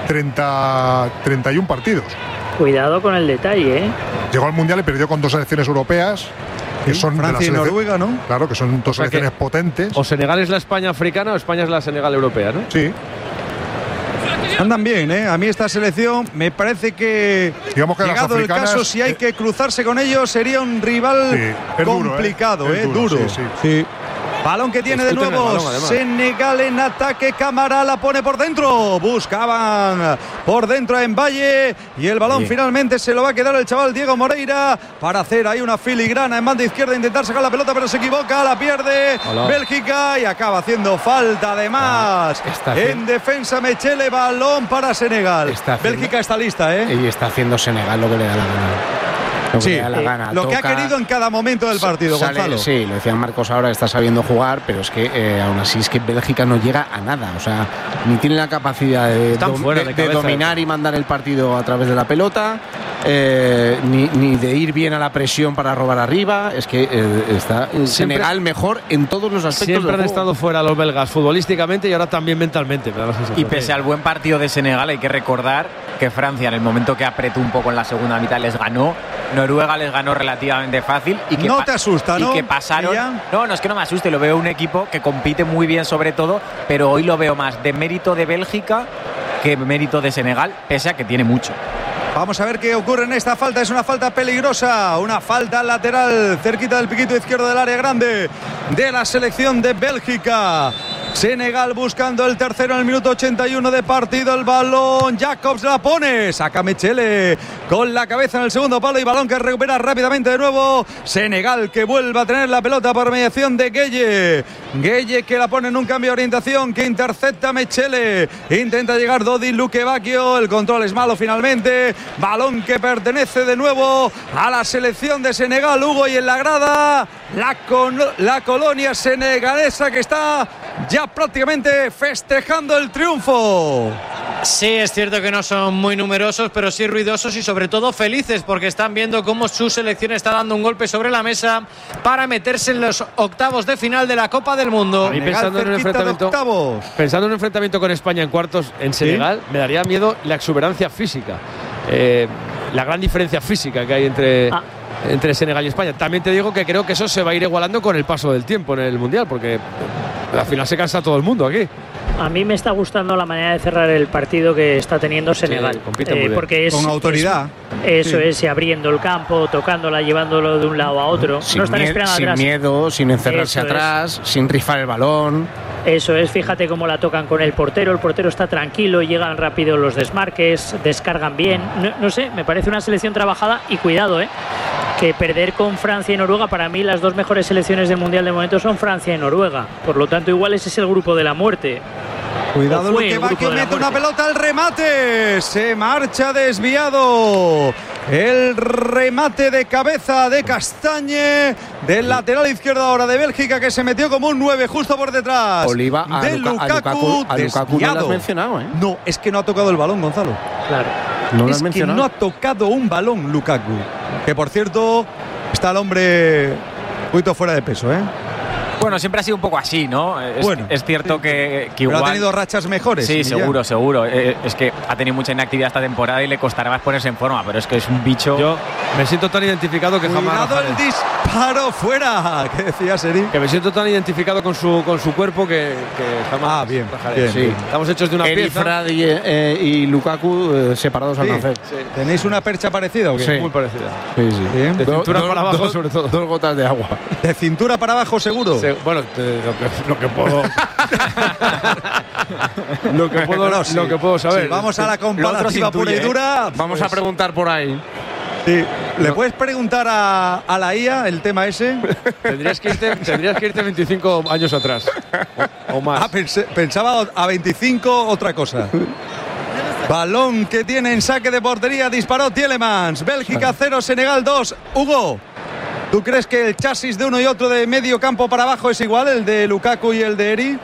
treinta, treinta y uno partidos. Cuidado con el detalle, ¿eh? Llegó al Mundial y perdió con dos selecciones europeas, que Sí, son de Francia y las selecciones- Noruega, ¿no? Claro, que son dos O sea que- selecciones potentes. O Senegal es la España africana o España es la Senegal europea, ¿no? Sí. Andan bien, ¿eh? A mí esta selección me parece que, Digamos que las llegado el africanas, caso, si hay que cruzarse con ellos, sería un rival Sí, es duro, ¿eh? complicado, Es ¿eh? duro, Duro. sí, sí. Sí. Balón que tiene de Discuten el nuevo balón, además. Senegal en ataque. Cámara la pone por dentro. Buscaban por dentro en Valle. Y el balón Bien. finalmente se lo va a quedar el chaval Diego Moreira para hacer ahí una filigrana en banda izquierda. Intentar sacar la pelota, pero se equivoca. La pierde Hola. Bélgica y acaba haciendo falta además. Ah, está bien. En defensa Mechele, balón para Senegal. Está haciendo- Bélgica está lista, ¿eh? Y está haciendo Senegal lo que le da la gana. Lo que Sí, le da la eh, gana. lo que ha Toca, querido en cada momento del partido, sale- Gonzalo. Sí, lo decía Marcos ahora, está sabiendo jugar, pero es que eh, aún así es que Bélgica no llega a nada. O sea, ni tiene la capacidad de, Están dom- fuera de- de de cabeza. dominar y mandar el partido a través de la pelota, eh, ni, ni de ir bien a la presión para robar arriba. Es que eh, está en Senegal mejor en todos los aspectos. Siempre del han juego. estado fuera los belgas futbolísticamente y ahora también mentalmente. Me da la sensación. Y pese al buen partido de Senegal, hay que recordar que Francia, en el momento que apretó un poco en la segunda mitad, les ganó. Noruega les ganó relativamente fácil. Y que no te asusta, ¿no? Y que pasaron. ¿Ya? No, no es que no me asuste, lo veo un equipo que compite muy bien sobre todo, pero hoy lo veo más de mérito de Bélgica que mérito de Senegal, pese a que tiene mucho. Vamos a ver qué ocurre en esta falta. Es una falta peligrosa, una falta lateral cerquita del piquito izquierdo del área grande de la selección de Bélgica. Senegal buscando el tercero en el minuto ochenta y uno de partido. El balón, Jacobs la pone, saca Mechele con la cabeza en el segundo palo y balón que recupera rápidamente de nuevo Senegal, que vuelve a tener la pelota por mediación de Gueye. Gueye que la pone en un cambio de orientación, que intercepta Mechele, intenta llegar Dodi Luquevacchio, el control es malo finalmente. Balón que pertenece de nuevo a la selección de Senegal, Hugo, y en la grada la, con, la colonia senegalesa que está ya prácticamente festejando el triunfo. Sí, es cierto que no son muy numerosos, pero sí ruidosos y sobre todo felices, porque están viendo cómo su selección está dando un golpe sobre la mesa para meterse en los octavos de final de la Copa del Mundo. Y pensando en un enfrentamiento, pensando en un enfrentamiento con España en cuartos en Senegal, ¿sí? Me daría miedo la exuberancia física, eh, la gran diferencia física que hay entre ah. entre Senegal y España. También te digo que creo que eso se va a ir igualando con el paso del tiempo en el Mundial, porque al final se cansa todo el mundo aquí. A mí me está gustando la manera de cerrar el partido que está teniendo Senegal, sí, eh, porque es con autoridad. Es, eso sí. es, y abriendo el campo, tocándola, llevándolo de un lado a otro. Sin, no están mie esperando sin atrás. miedo, sin encerrarse eso atrás, es. sin rifar el balón. Eso es, fíjate cómo la tocan con el portero. El portero está tranquilo, llegan rápido los desmarques, descargan bien. No, no sé, me parece una selección trabajada y cuidado, ¿eh? Que perder con Francia y Noruega, para mí las dos mejores selecciones del Mundial de momento son Francia y Noruega. Por lo tanto, igual ese es el grupo de la muerte. Cuidado, Luquevacchio mete una pelota al remate. Se marcha desviado. El remate de cabeza de Castañe, del lateral izquierdo ahora de Bélgica, que se metió como un nueve justo por detrás. Oliva, a de Luka, Lukaku, a Lukaku, a Lukaku no lo has mencionado, ¿eh? No, es que no ha tocado el balón, Gonzalo. Claro. No lo has es mencionado. que no ha tocado un balón Lukaku. Que por cierto, está el hombre un poquito fuera de peso, ¿eh? Bueno, siempre ha sido un poco así, ¿no? Es, bueno, es cierto sí. que, que igual. Pero ha tenido rachas mejores. Sí, seguro, seguro. Eh, es que ha tenido mucha inactividad esta temporada y le costará más ponerse en forma, pero es que es un bicho. Yo me siento tan identificado que Cuidado jamás. Cuidado el disparo fuera. ¿Qué decías, Eri? Que me siento tan identificado con su con su cuerpo que, que jamás. Ah, bien, rajaré. bien, Sí. bien. Estamos hechos de una Eri, pieza. Frad y, eh, y Lukaku eh, separados al Sí, nacer. sí. ¿Tenéis una percha parecida o qué? Sí. Muy parecida. Sí, sí. Bien. De cintura Do, para do, abajo, do, sobre todo. Dos gotas de agua. De cintura para abajo, seguro. Se, bueno, te, lo, que, lo que puedo. lo que puedo, no, sí. lo que puedo saber. Sí, vamos a la comparativa pura y dura. Vamos pues, a preguntar por ahí. Sí. ¿Le puedes preguntar a, a la I A el tema ese? Tendrías que irte, tendrías que irte veinticinco años atrás. O, o más. Ah, pensé, pensaba a veinticinco otra cosa. Balón que tiene en saque de portería, disparó Tielemans. Bélgica cero, Senegal dos. Hugo, ¿tú crees que el chasis de uno y otro de medio campo para abajo es igual, el de Lukaku y el de Eri?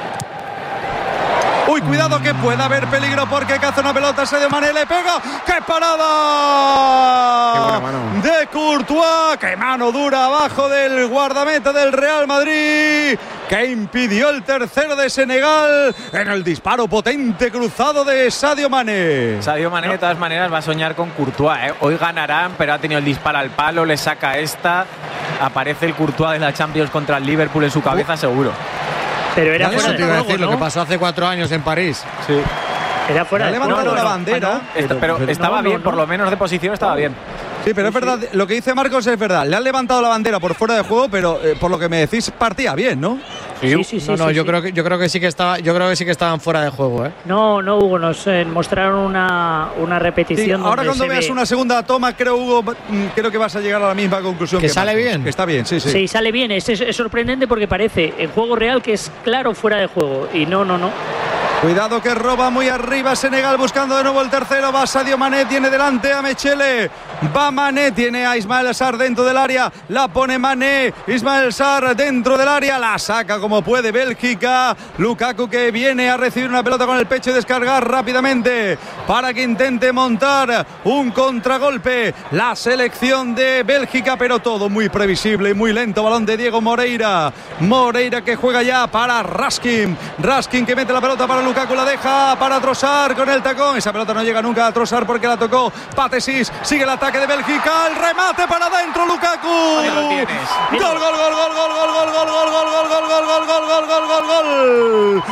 Uy, cuidado que puede haber peligro porque caza una pelota, Sadio Mané le pega. ¡Qué parada! Qué buena mano. De Courtois, qué mano dura abajo del guardameta del Real Madrid, que impidió el tercero de Senegal en el disparo potente cruzado de Sadio Mané. Sadio Mané de todas maneras va a soñar con Courtois, ¿eh? Hoy ganarán, pero ha tenido el disparo al palo, le saca esta, aparece el Courtois de la Champions contra el Liverpool en su cabeza, seguro. Pero era fuera de Te iba a juego, decir ¿no? lo que pasó hace cuatro años en París. Sí. Era fuera Ha de levantado juego. la no, bandera. no, no. Esta- pero, pero- estaba no, no, bien, no. por lo menos de posición estaba bien. Sí, pero es verdad, lo que dice Marcos es verdad. Le han levantado la bandera por fuera de juego, pero eh, por lo que me decís, partía bien, ¿no? Sí, sí, sí. no, no, sí, yo sí. creo que yo creo que sí que estaba, yo creo que sí que estaban fuera de juego, ¿eh? No, no, Hugo, nos eh, mostraron una, una Sí, repetición. ahora donde cuando se veas ve- una segunda toma, creo, Hugo, mm, creo que vas a llegar a la misma conclusión. ¿Que sale Marcos, bien? Que está bien, sí, sí. Sí, sale bien. Es, es, es sorprendente porque parece en juego real que es claro fuera de juego. Y no, no, no. Cuidado que roba muy arriba Senegal, buscando de nuevo el tercero. Va Sadio Mané, tiene delante a Mechele. Va Mané, tiene a Ismael Sarr dentro del área. La pone Mané. Ismael Sarr dentro del área. La saca como puede Bélgica. Lukaku que viene a recibir una pelota con el pecho y descargar rápidamente para que intente montar un contragolpe. La selección de Bélgica, pero todo muy previsible y muy lento. Balón de Diego Moreira. Moreira que juega ya para Raskin. Raskin que mete la pelota para Lukaku, la deja para Trossard con el tacón. Esa pelota no llega nunca a Trossard porque la tocó Patesis. Sigue el ataque de Bélgica. El remate para adentro, Lukaku. Ahí lo tienes. Gol, gol, gol, gol, gol, gol, gol, gol, gol, gol, gol, gol, gol, gol, gol, gol, gol, gol, gol, gol.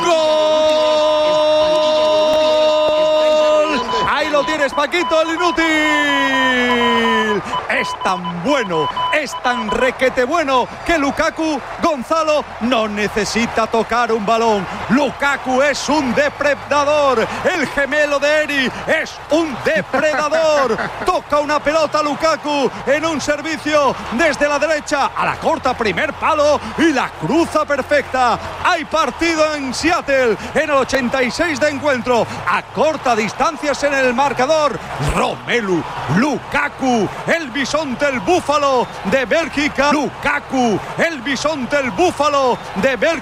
Gol. Ahí lo tienes, Paquito, el inútil. Es tan bueno, es tan requete bueno que Lukaku, Gonzalo, no necesita tocar un balón. Lukaku es un depredador. El gemelo de Eri es un depredador. Toca una pelota Lukaku en un servicio desde la derecha a la corta, primer palo, y la cruza perfecta. Hay partido en Seattle en el ochenta y seis de encuentro. A corta distancias en el marcador. Romelu Lukaku, el bisonte, el búfalo de Bélgica. Lukaku, el bisonte, el búfalo de Bélgica.